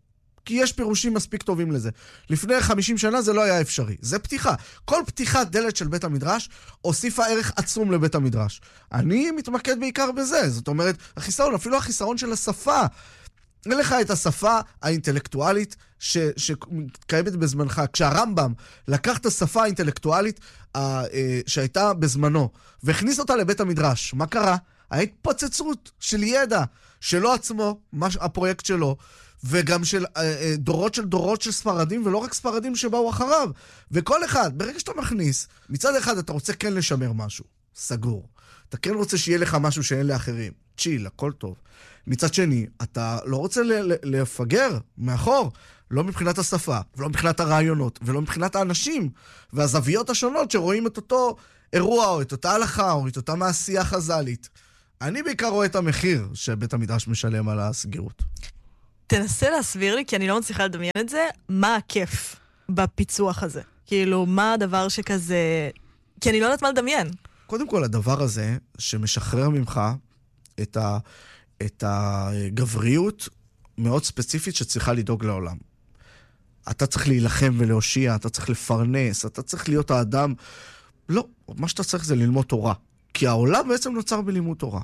כי יש פירושים מספיק טובים לזה. לפני חמישים שנה זה לא היה אפשרי. זה פתיחה. כל פתיחת דלת של בית המדרש הוסיפה ערך עצום לבית המדרש. אני מתמקד בעיקר בזה. זאת אומרת, החיסרון, אפילו החיסרון של השפה. אין לך את השפה האינטלקטואלית ש, שקיימת בזמנך. כשהרמב"ם לקח את השפה האינטלקטואלית ה, שהייתה בזמנו, והכניס אותה לבית המדרש, מה קרה? ההתפוצצות של ידע שלו עצמו, מה, הפרויקט שלו, וגם של אה, דורות של דורות של ספרדים, ולא רק ספרדים שבאו אחריו. וכל אחד, ברגע שאתה מכניס, מצד אחד אתה רוצה כן לשמר משהו, סגור. אתה כן רוצה שיהיה לך משהו שאין לאחרים. צ'יל, הכל טוב. מצד שני, אתה לא רוצה ל- ל- לפגר מאחור, לא מבחינת השפה, ולא מבחינת הרעיונות, ולא מבחינת האנשים, והזוויות השונות שרואים את אותו אירוע, או את אותה הלכה, או את אותה מעשייה חז"לית. אני בעיקר רואה את המחיר שבית המדרש משלם על הסגירות. תנסה להסביר לי, כי אני לא מצליחה לדמיין את זה, מה הכיף בפיצוח הזה? כאילו, מה הדבר שכזה... כי אני לא יודעת מה לדמיין. קודם כל, הדבר הזה שמשחרר ממך את, ה... את הגבריות מאוד ספציפית שצריכה לדאוג לעולם. אתה צריך להילחם ולהושיע, אתה צריך לפרנס, אתה צריך להיות האדם... לא, מה שאתה צריך זה ללמוד תורה. כי העולם בעצם נוצר בלימוד תורה.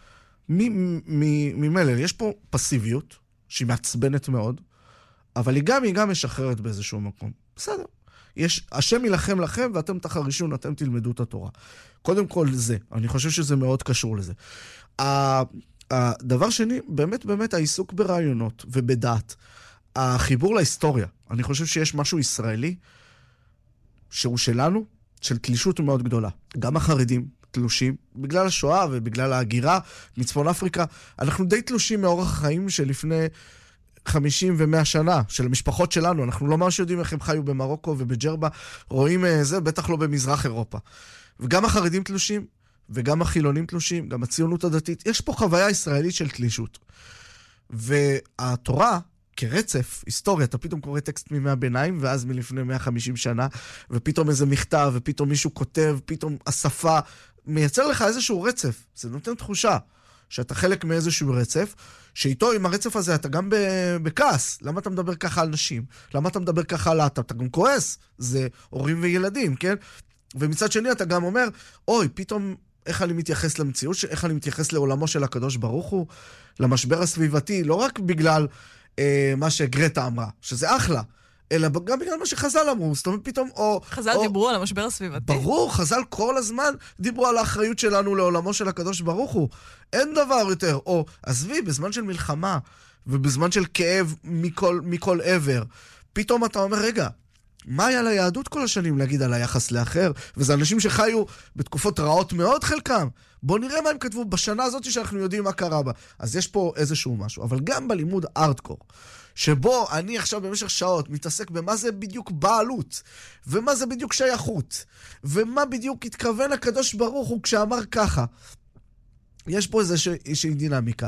ממלל, יש פה פסיביות, שהיא מעצבנת מאוד, אבל היא גם, היא גם משחררת באיזשהו מקום. בסדר. יש, השם ילחם לכם, ואתם תחרישון, אתם תלמדו את התורה. קודם כל זה, אני חושב שזה מאוד קשור לזה. הדבר שני, באמת, באמת, העיסוק ברעיונות ובדעת. החיבור להיסטוריה. אני חושב שיש משהו ישראלי, שהוא שלנו, של תלישות מאוד גדולה. גם החרדים תלושים, בגלל השואה ובגלל ההגירה מצפון אפריקה, אנחנו די תלושים מאורח החיים שלפני חמישים ומאה שנה, של המשפחות שלנו, אנחנו לא ממש יודעים איך הם חיו במרוקו ובג'רבה, רואים זה, בטח לא במזרח אירופה. וגם החרדים תלושים, וגם החילונים תלושים, גם הציונות הדתית, יש פה חוויה ישראלית של תלישות. והתורה, כרצף, היסטוריה, אתה פתאום קורא טקסט מימי הביניים, ואז מלפני מאה וחמישים שנה, ופתאום איזה מכתב, ופתאום מישהו כותב, פתאום השפה, מייצר לך איזשהו רצף. זה נותן תחושה שאתה חלק מאיזשהו רצף, שאיתו עם הרצף הזה אתה גם בכעס. למה אתה מדבר ככה על נשים? למה אתה מדבר ככה על אתה? אתה גם כועס. זה הורים וילדים, כן? ומצד שני אתה גם אומר, אוי, פתאום איך אני מתייחס למציאות, איך אני מתייחס לעולמו של הקדוש ברוך הוא, למשבר הסביבתי, לא רק בגלל אה, מה שגרטה אמרה, שזה אחלה, אלא גם בגלל מה שחז"ל אמרו, זאת אומרת פתאום, או... חז"ל או, דיברו על המשבר הסביבתי. ברור, חז"ל כל הזמן דיברו על האחריות שלנו לעולמו של הקדוש ברוך הוא. אין דבר יותר, או עזבי, בזמן של מלחמה, ובזמן של כאב מכל, מכל עבר, פתאום אתה אומר, רגע, מה היה ליהדות כל השנים להגיד על היחס לאחר? וזה אנשים שחיו בתקופות רעות מאוד חלקם. בואו נראה מה הם כתבו בשנה הזאת שאנחנו יודעים מה קרה בה. אז יש פה איזשהו משהו, אבל גם בלימוד ארטקור, שבו אני עכשיו במשך שעות מתעסק במה זה בדיוק בעלות, ומה זה בדיוק שייכות, ומה בדיוק התכוון הקדוש ברוך הוא כשאמר ככה. יש פה איזושהי דינמיקה.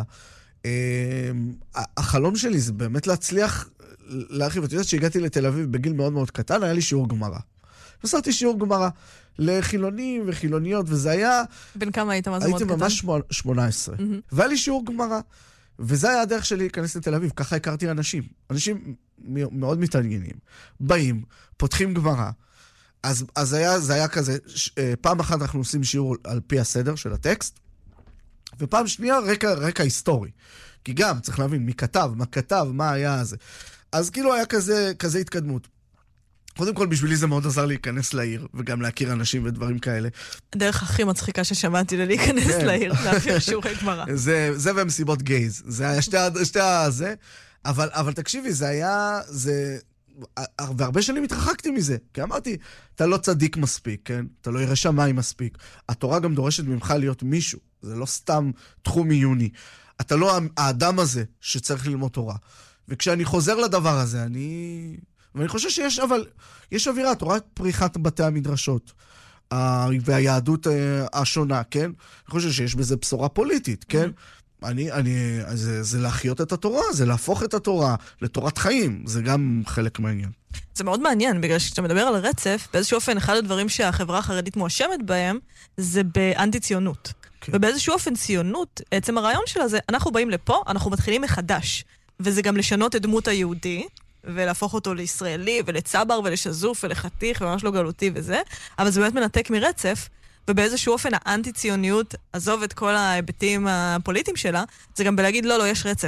החלום שלי זה באמת להצליח להרחיב. את יודעת שהגעתי לתל אביב בגיל מאוד מאוד קטן, היה לי שיעור גמרא. נסעתי שיעור גמרא לחילונים וחילוניות, וזה היה... בין כמה היית? מה זה מאוד קטן? הייתי ממש שמונה עשרה. והיה לי שיעור גמרא. וזה היה הדרך שלי להיכנס לתל אביב. ככה הכרתי אנשים. אנשים מאוד מתעניינים. באים, פותחים גמרא. אז, אז היה, זה היה כזה, ש, פעם אחת אנחנו עושים שיעור על פי הסדר של הטקסט, ופעם שנייה רקע, רקע היסטורי. כי גם צריך להבין מי כתב, מה כתב, מה היה זה. אז כאילו היה כזה, כזה התקדמות. קודם כל, בשבילי זה מאוד עזר להיכנס לעיר, וגם להכיר אנשים ודברים כאלה. הדרך הכי מצחיקה ששמעתי להיכנס לעיר, להכיר שיעורי גמרא. זה, זה ומסיבות גייז. זה היה שתי, שתי הזה. אבל, אבל תקשיבי, זה היה, זה, והרבה שנים התרחקתי מזה. כי אמרתי, אתה לא צדיק מספיק, כן? אתה לא ירא שמיים מספיק. התורה גם דורשת ממך להיות מישהו. זה לא סתם תחום עיוני. אתה לא האדם הזה שצריך ללמוד תורה. וכשאני חוזר לדבר הזה, אני... ואני חושב שיש, אבל יש אווירה, תורת פריחת בתי המדרשות, והיהדות השונה, כן? אני חושב שיש בזה בשורה פוליטית, כן? אני, אני, זה, זה להחיות את התורה, זה להפוך את התורה לתורת חיים, זה גם חלק מהעניין. זה מאוד מעניין, בגלל שאתה מדבר על רצף, באיזשהו אופן, אחד הדברים שהחברה החרדית מואשמת בהם, זה באנטי-ציונות. כן. ובאיזשהו אופן ציונות, עצם הרעיון שלה זה, אנחנו באים לפה, אנחנו מתחילים מחדש. וזה גם לשנות את דמות היהודי, ולהפוך אותו לישראלי, ולצבר, ולשזוף, ולחתיך, וממש לא גלותי וזה, אבל זה באמת מנתק מרצף, ובאיזשהו אופן האנטי-ציוניות, עזוב את כל ההיבטים הפוליטיים שלה, זה גם בלהגיד, לא, לא, יש רצף.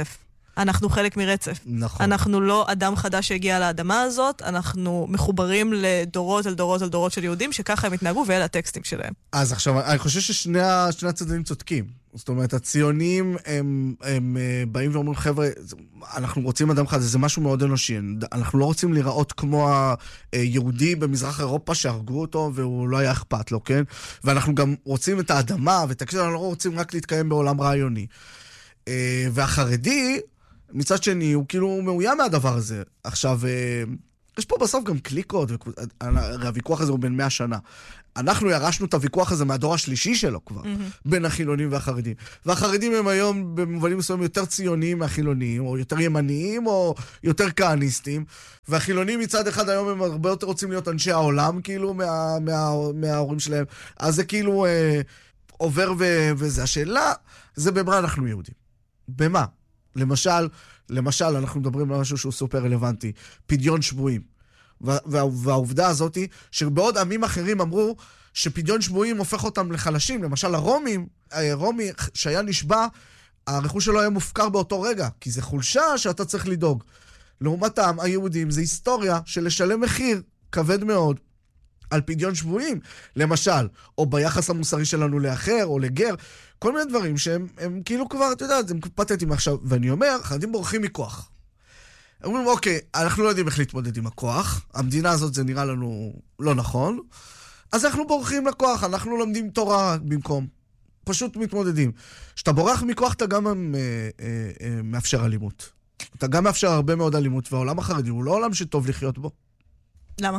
אנחנו חלק מרצף. נכון. אנחנו לא אדם חדש שהגיע לאדמה הזאת, אנחנו מחוברים לדורות על דורות על דורות של יהודים, שככה הם התנהגו, ואלה הטקסטים שלהם. אז עכשיו, אני חושב ששני הצדדים צודקים. זאת אומרת, הציונים הם, הם באים ואומרים, חבר'ה, אנחנו רוצים אדם חדש, זה משהו מאוד אנושי. אנחנו לא רוצים להיראות כמו היהודי במזרח אירופה שהרגו אותו, והוא לא היה אכפת לו, כן? ואנחנו גם רוצים את האדמה, ותקשיב, אנחנו לא רוצים רק להתקיים בעולם רעיוני. והחרדי, מצד שני, הוא כאילו מאוים מהדבר הזה. עכשיו, יש פה בסוף גם קליקות, והוויכוח הזה הוא בין מאה שנה. אנחנו ירשנו את הוויכוח הזה מהדור השלישי שלו כבר, mm-hmm. בין החילונים והחרדים. והחרדים הם היום במובנים מסוימים יותר ציוניים מהחילונים, או יותר ימניים, או יותר כהניסטים. והחילונים מצד אחד היום הם הרבה יותר רוצים להיות אנשי העולם, כאילו, מה, מה, מההורים שלהם. אז זה כאילו אה, עובר ו, וזה. השאלה, זה במה אנחנו יהודים. במה? למשל, למשל, אנחנו מדברים על משהו שהוא סופר רלוונטי, פדיון שבויים. וה, והעובדה הזאת היא שבעוד עמים אחרים אמרו שפדיון שבויים הופך אותם לחלשים. למשל, הרומים, הרומי שהיה נשבע, הרכוש שלו היה מופקר באותו רגע, כי זה חולשה שאתה צריך לדאוג. לעומת העם, היהודים, זה היסטוריה של לשלם מחיר כבד מאוד על פדיון שבויים, למשל, או ביחס המוסרי שלנו לאחר, או לגר, כל מיני דברים שהם הם כאילו כבר, אתה יודע, הם פתטיים עכשיו, ואני אומר, חרדים בורחים מכוח. הם אומרים, אוקיי, אנחנו לא יודעים איך להתמודד עם הכוח, המדינה הזאת זה נראה לנו לא נכון, אז אנחנו בורחים לכוח, אנחנו לומדים תורה במקום. פשוט מתמודדים. כשאתה בורח מכוח, אתה גם אה, אה, אה, מאפשר אלימות. אתה גם מאפשר הרבה מאוד אלימות, והעולם החרדי הוא לא עולם שטוב לחיות בו. למה?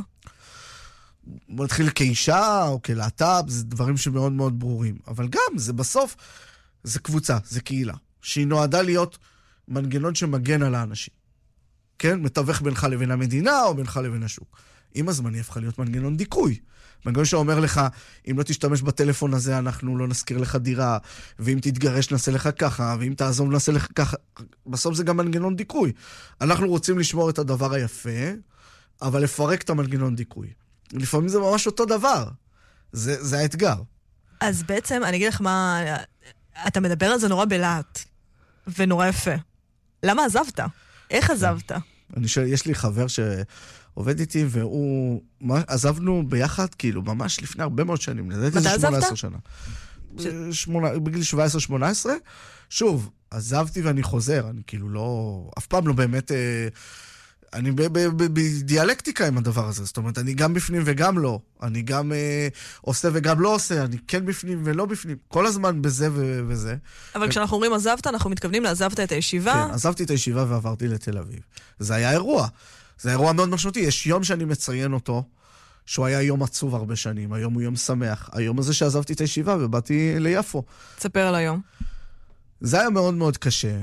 הוא מתחיל כאישה או כלהט"ב, זה דברים שמאוד מאוד ברורים. אבל גם, זה בסוף, זה קבוצה, זה קהילה, שהיא נועדה להיות מנגנון שמגן על האנשים. כן? מתווך בינך לבין המדינה או בינך לבין השוק. עם הזמן היא הפכה להיות מנגנון דיכוי. מנגנון שאומר לך, אם לא תשתמש בטלפון הזה, אנחנו לא נזכיר לך דירה, ואם תתגרש נעשה לך ככה, ואם תעזוב נעשה לך ככה. בסוף זה גם מנגנון דיכוי. אנחנו רוצים לשמור את הדבר היפה, אבל לפרק את המנגנון דיכוי. לפעמים זה ממש אותו דבר. זה, זה האתגר. אז בעצם, אני אגיד לך מה, אתה מדבר על זה נורא בלהט, ונורא יפה. למה עזבת? איך עזבת? אני שואל, יש לי חבר שעובד איתי, והוא, עזבנו ביחד, כאילו, ממש לפני הרבה מאוד שנים. מתי עזבת? שנה. ש... שמונה, בגיל שבע עשרה שמונה עשרה. שוב, עזבתי ואני חוזר. אני כאילו לא, אף פעם לא באמת, אני בדיאלקטיקה עם הדבר הזה. זאת אומרת, אני גם בפנים וגם לא. אני גם אה, עושה וגם לא עושה. אני כן בפנים ולא בפנים. כל הזמן בזה ו- וזה. אבל כשאנחנו אומרים עזבת, אנחנו מתכוונים לעזבת את הישיבה. כן, עזבתי את הישיבה ועברתי לתל אביב. זה היה אירוע. זה היה אירוע מאוד משמעותי. יש יום שאני מציין אותו, שהוא היה יום עצוב הרבה שנים. היום הוא יום שמח. היום הזה שעזבתי את הישיבה ובאתי ליפו. תספר על היום. זה היה מאוד מאוד קשה.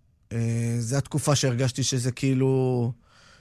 זה התקופה שהרגשתי שזה כאילו...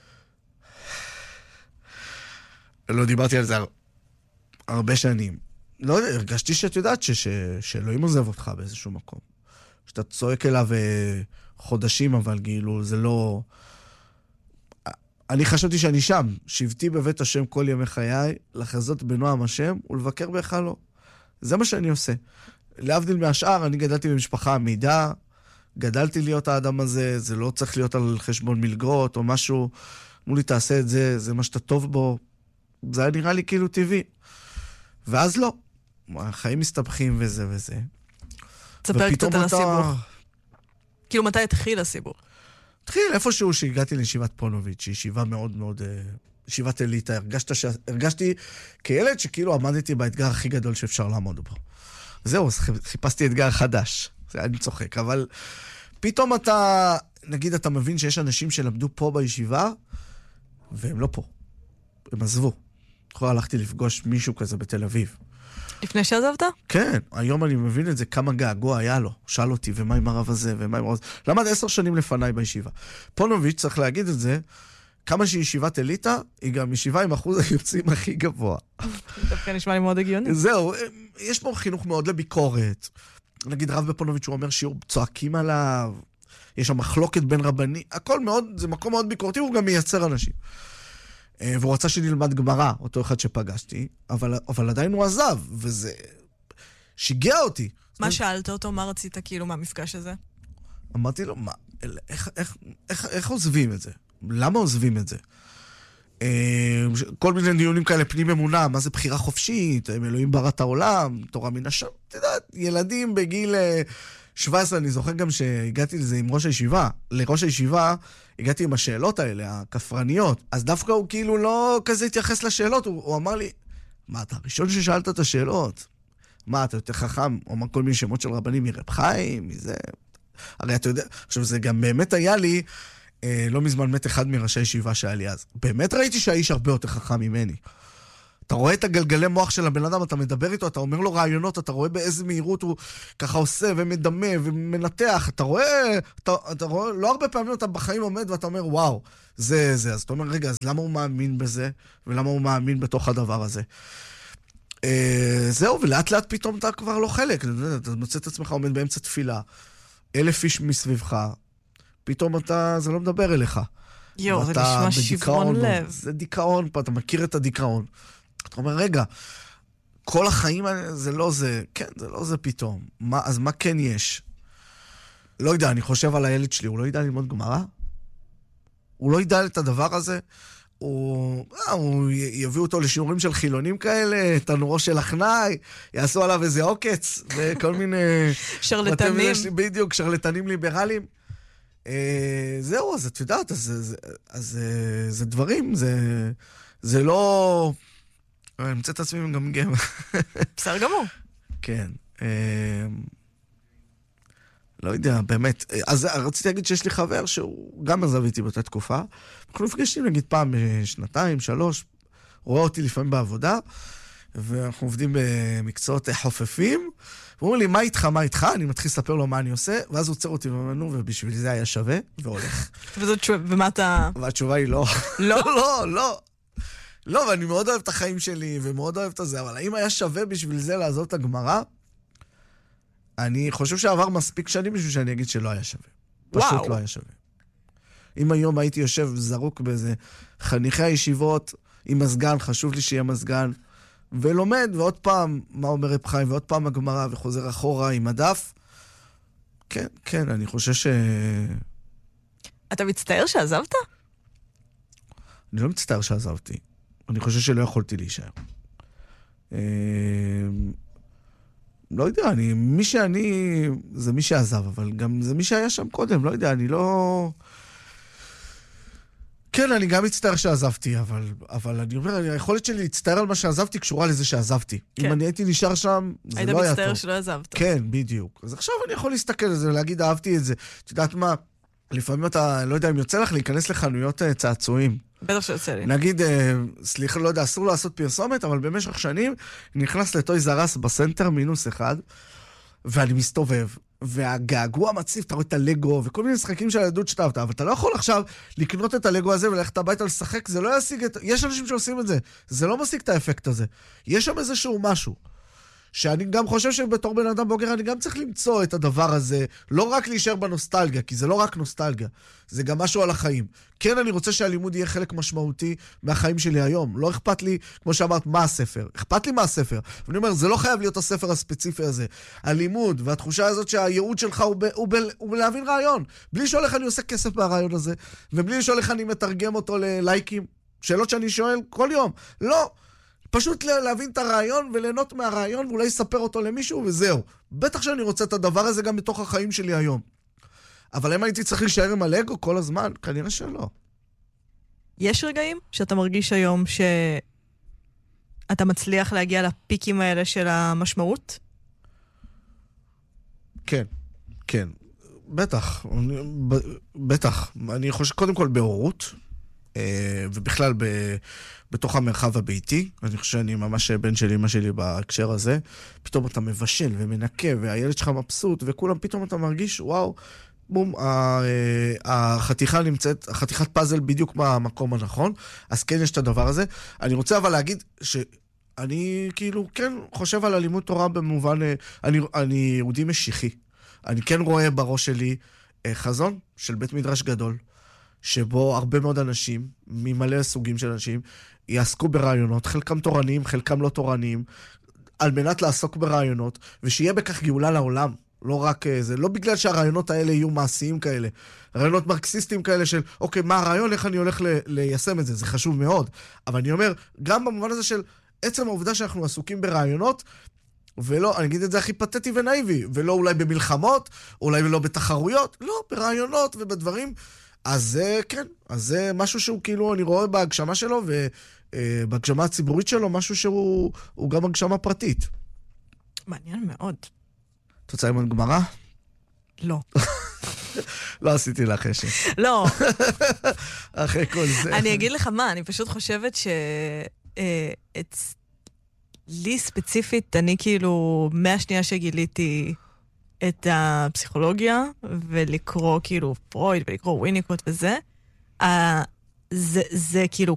לא דיברתי על זה הרבה שנים. לא יודע, הרגשתי שאת יודעת ש- ש- שאלוהים עוזב אותך באיזשהו מקום. שאתה צועק אליו חודשים, אבל כאילו זה לא... אני חשבתי שאני שם, שבתי בבית השם כל ימי חיי, לחזות בנועם השם ולבקר בהיכלו. זה מה שאני עושה. להבדיל מהשאר, אני גדלתי במשפחה עמידה, גדלתי להיות האדם הזה, זה לא צריך להיות על חשבון מלגות או משהו. אמרו לי, תעשה את זה, זה מה שאתה טוב בו. זה היה נראה לי כאילו טבעי. ואז לא. החיים מסתבכים וזה וזה. תספר קצת על הסיבוך. כאילו מתי התחיל הסיבוך? התחיל איפשהו שהגעתי לישיבת פונוביץ', שהיא ישיבה מאוד מאוד, ישיבת אליטה. הרגשת ש... הרגשתי כילד שכאילו עמדתי באתגר הכי גדול שאפשר לעמוד בו. זהו, חיפשתי אתגר חדש. זה אני צוחק, אבל פתאום אתה, נגיד, אתה מבין שיש אנשים שלמדו פה בישיבה, והם לא פה. הם עזבו. כבר הלכתי לפגוש מישהו כזה בתל אביב. לפני שעזבת? כן, היום אני מבין את זה, כמה געגוע היה לו. שאל אותי, ומה עם הרב הזה, ומה עם הרב הזה. למד עשר שנים לפניי בישיבה. פונוביץ', צריך להגיד את זה, כמה שהיא ישיבת אליטה, היא גם ישיבה עם אחוז היוצאים הכי גבוה. דווקא נשמע לי מאוד הגיוני. זהו, יש פה חינוך מאוד לביקורת. נגיד רב בפונוביץ' הוא אומר שיעור צועקים עליו, יש שם מחלוקת בין רבנים, הכל מאוד, זה מקום מאוד ביקורתי, הוא גם מייצר אנשים. והוא רצה שנלמד גמרא, אותו אחד שפגשתי, אבל, אבל עדיין הוא עזב, וזה שיגע אותי. מה שאלת אותו? מה רצית כאילו מהמפגש הזה? אמרתי לו, מה? איך, איך, איך, איך עוזבים את זה? למה עוזבים את זה? כל מיני דיונים כאלה, פנים אמונה, מה זה בחירה חופשית, אלוהים ברא את העולם, תורה מן השם, אתה יודע, ילדים בגיל שבע עשרה, אני זוכר גם שהגעתי לזה עם ראש הישיבה, לראש הישיבה הגעתי עם השאלות האלה, הכפרניות, אז דווקא הוא כאילו לא כזה התייחס לשאלות, הוא, הוא אמר לי, מה, אתה הראשון ששאלת את השאלות? מה, אתה יותר חכם? הוא אמר כל מיני שמות של רבנים מרב חיים, מזה... הרי אתה יודע, עכשיו זה גם באמת היה לי, אה, לא מזמן מת אחד מראשי ישיבה שהיה לי אז. באמת ראיתי שהאיש הרבה יותר חכם ממני. אתה רואה את הגלגלי מוח של הבן אדם, אתה מדבר איתו, אתה אומר לו רעיונות, אתה רואה באיזה מהירות הוא ככה עושה ומדמה ומנתח. אתה רואה, אתה, אתה רואה, לא הרבה פעמים אתה בחיים עומד ואתה אומר, וואו, זה, זה. אז אתה אומר, רגע, אז למה הוא מאמין בזה? ולמה הוא מאמין בתוך הדבר הזה? אה, זהו, ולאט לאט פתאום אתה כבר לא חלק. אתה מוצא את עצמך עומד באמצע תפילה. אלף איש מסביבך. פתאום אתה, זה לא מדבר אליך. יו, זה נשמע שברון לב. זה דיכאון פה, אתה מכיר את הדיכאון. אתה אומר, רגע, כל החיים זה לא זה, כן, זה לא זה פתאום. מה, אז מה כן יש? לא יודע, אני חושב על הילד שלי, הוא לא ידע ללמוד גמרא? הוא לא ידע את הדבר הזה? הוא, אה, הוא יביאו אותו לשיעורים של חילונים כאלה, תנורו של אחנאי, יעשו עליו איזה עוקץ, וכל מיני... שרלטנים. בדיוק, שרלטנים ליברליים. אה, זהו, אז את יודעת, אז, אז, אז אה, זה דברים, זה, זה לא... אני מצא את עצמי גם גם. בסדר גמור. כן. אה, לא יודע, באמת. אז רציתי להגיד שיש לי חבר שהוא גם עזב איתי באותה תקופה. אנחנו נפגשים, נגיד, פעם שנתיים, שלוש, רואה אותי לפעמים בעבודה, ואנחנו עובדים במקצועות חופפים, והוא אומר לי, מה איתך, מה איתך? אני מתחיל לספר לו מה אני עושה, ואז הוא עוצר אותי ואומרנו, ובשביל זה היה שווה, והולך. ומה אתה... והתשובה היא לא. לא? לא, לא. לא, ואני מאוד אוהב את החיים שלי, ומאוד אוהב את זה, אבל האם היה שווה בשביל זה לעזוב את הגמרא? אני חושב שעבר מספיק שנים בשביל שאני אגיד שלא היה שווה. פשוט וואו. לא היה שווה. אם היום הייתי יושב זרוק באיזה חניכי הישיבות, עם מזגן, חשוב לי שיהיה מזגן, ולומד, ועוד פעם מה אומר רב חיים, ועוד פעם הגמרא, וחוזר אחורה עם הדף, כן, כן, אני חושב ש... אתה מצטער שעזבת? אני לא מצטער שעזבתי. אני חושב שלא יכולתי להישאר. לא יודע, אני, מי שאני, זה מי שעזב, אבל גם זה מי שהיה שם קודם, לא יודע, אני לא... כן, אני גם מצטער שעזבתי, אבל, אבל אני אומר, היכולת שלי להצטער על מה שעזבתי קשורה לזה שעזבתי. כן. אם אני הייתי נשאר שם, זה לא היה טוב. היית מצטער שלא עזבת. כן, בדיוק. אז עכשיו אני יכול להסתכל על זה ולהגיד, אהבתי את זה. את יודעת מה? לפעמים אתה, לא יודע אם יוצא לך להיכנס לחנויות צעצועים. בטח שיוצא לי. נגיד, סליחה, לא יודע, אסור לעשות פרסומת, אבל במשך שנים נכנס לטויז אר אס בסנטר מינוס אחד, ואני מסתובב, והגעגוע מציף, אתה רואה את הלגו, וכל מיני משחקים של הילדות שאתה אהבת, אבל אתה לא יכול עכשיו לקנות את הלגו הזה וללכת הביתה לשחק, זה לא ישיג את... יש אנשים שעושים את זה, זה לא משיג את האפקט הזה. יש שם איזשהו משהו. שאני גם חושב שבתור בן אדם בוגר אני גם צריך למצוא את הדבר הזה, לא רק להישאר בנוסטלגיה, כי זה לא רק נוסטלגיה, זה גם משהו על החיים. כן, אני רוצה שהלימוד יהיה חלק משמעותי מהחיים שלי היום. לא אכפת לי, כמו שאמרת, מה הספר. אכפת לי מה הספר. ואני אומר, זה לא חייב להיות הספר הספציפי הזה. הלימוד והתחושה הזאת שהייעוד שלך הוא, ב, הוא, ב, הוא בלהבין רעיון. בלי לשאול איך אני עושה כסף מהרעיון הזה, ובלי לשאול איך אני מתרגם אותו ללייקים. שאלות שאני שואל כל יום. לא. פשוט להבין את הרעיון וליהנות מהרעיון ואולי לספר אותו למישהו וזהו. בטח שאני רוצה את הדבר הזה גם בתוך החיים שלי היום. אבל אם הייתי צריך להישאר עם הלגו כל הזמן, כנראה שלא. יש רגעים שאתה מרגיש היום שאתה מצליח להגיע לפיקים האלה של המשמעות? כן, כן. בטח. בטח. אני חושב קודם כל בהורות, ובכלל ב... בתוך המרחב הביתי, אני חושב שאני ממש בן של אמא שלי בהקשר הזה, פתאום אתה מבשל ומנקה, והילד שלך מבסוט, וכולם פתאום אתה מרגיש, וואו, בום, החתיכה נמצאת, החתיכת פאזל בדיוק במקום הנכון, אז כן יש את הדבר הזה. אני רוצה אבל להגיד שאני כאילו כן חושב על הלימוד תורה במובן, אני, אני יהודי משיחי. אני כן רואה בראש שלי חזון של בית מדרש גדול, שבו הרבה מאוד אנשים, ממלא סוגים של אנשים, יעסקו ברעיונות, חלקם תורניים, חלקם לא תורניים, על מנת לעסוק ברעיונות, ושיהיה בכך גאולה לעולם. לא רק זה, לא בגלל שהרעיונות האלה יהיו מעשיים כאלה. רעיונות מרקסיסטיים כאלה של, אוקיי, מה הרעיון, איך אני הולך ל- ליישם את זה? זה חשוב מאוד. אבל אני אומר, גם במובן הזה של עצם העובדה שאנחנו עסוקים ברעיונות, ולא, אני אגיד את זה הכי פתטי ונאיבי, ולא אולי במלחמות, אולי לא בתחרויות, לא, ברעיונות ובדברים. אז זה, כן, אז זה משהו שהוא כאילו, אני רואה בהגשמה שלו, ובהגשמה הציבורית שלו, משהו שהוא הוא גם הגשמה פרטית. מעניין מאוד. את רוצה עם גמרא? לא. לא עשיתי לך חשק. לא. אחרי כל זה. אני אגיד לך מה, אני פשוט חושבת ש... לי ספציפית, אני כאילו, מהשנייה שגיליתי את הפסיכולוגיה, ולקרוא כאילו פרויד, ולקרוא וויניקוט וזה, זה, זה כאילו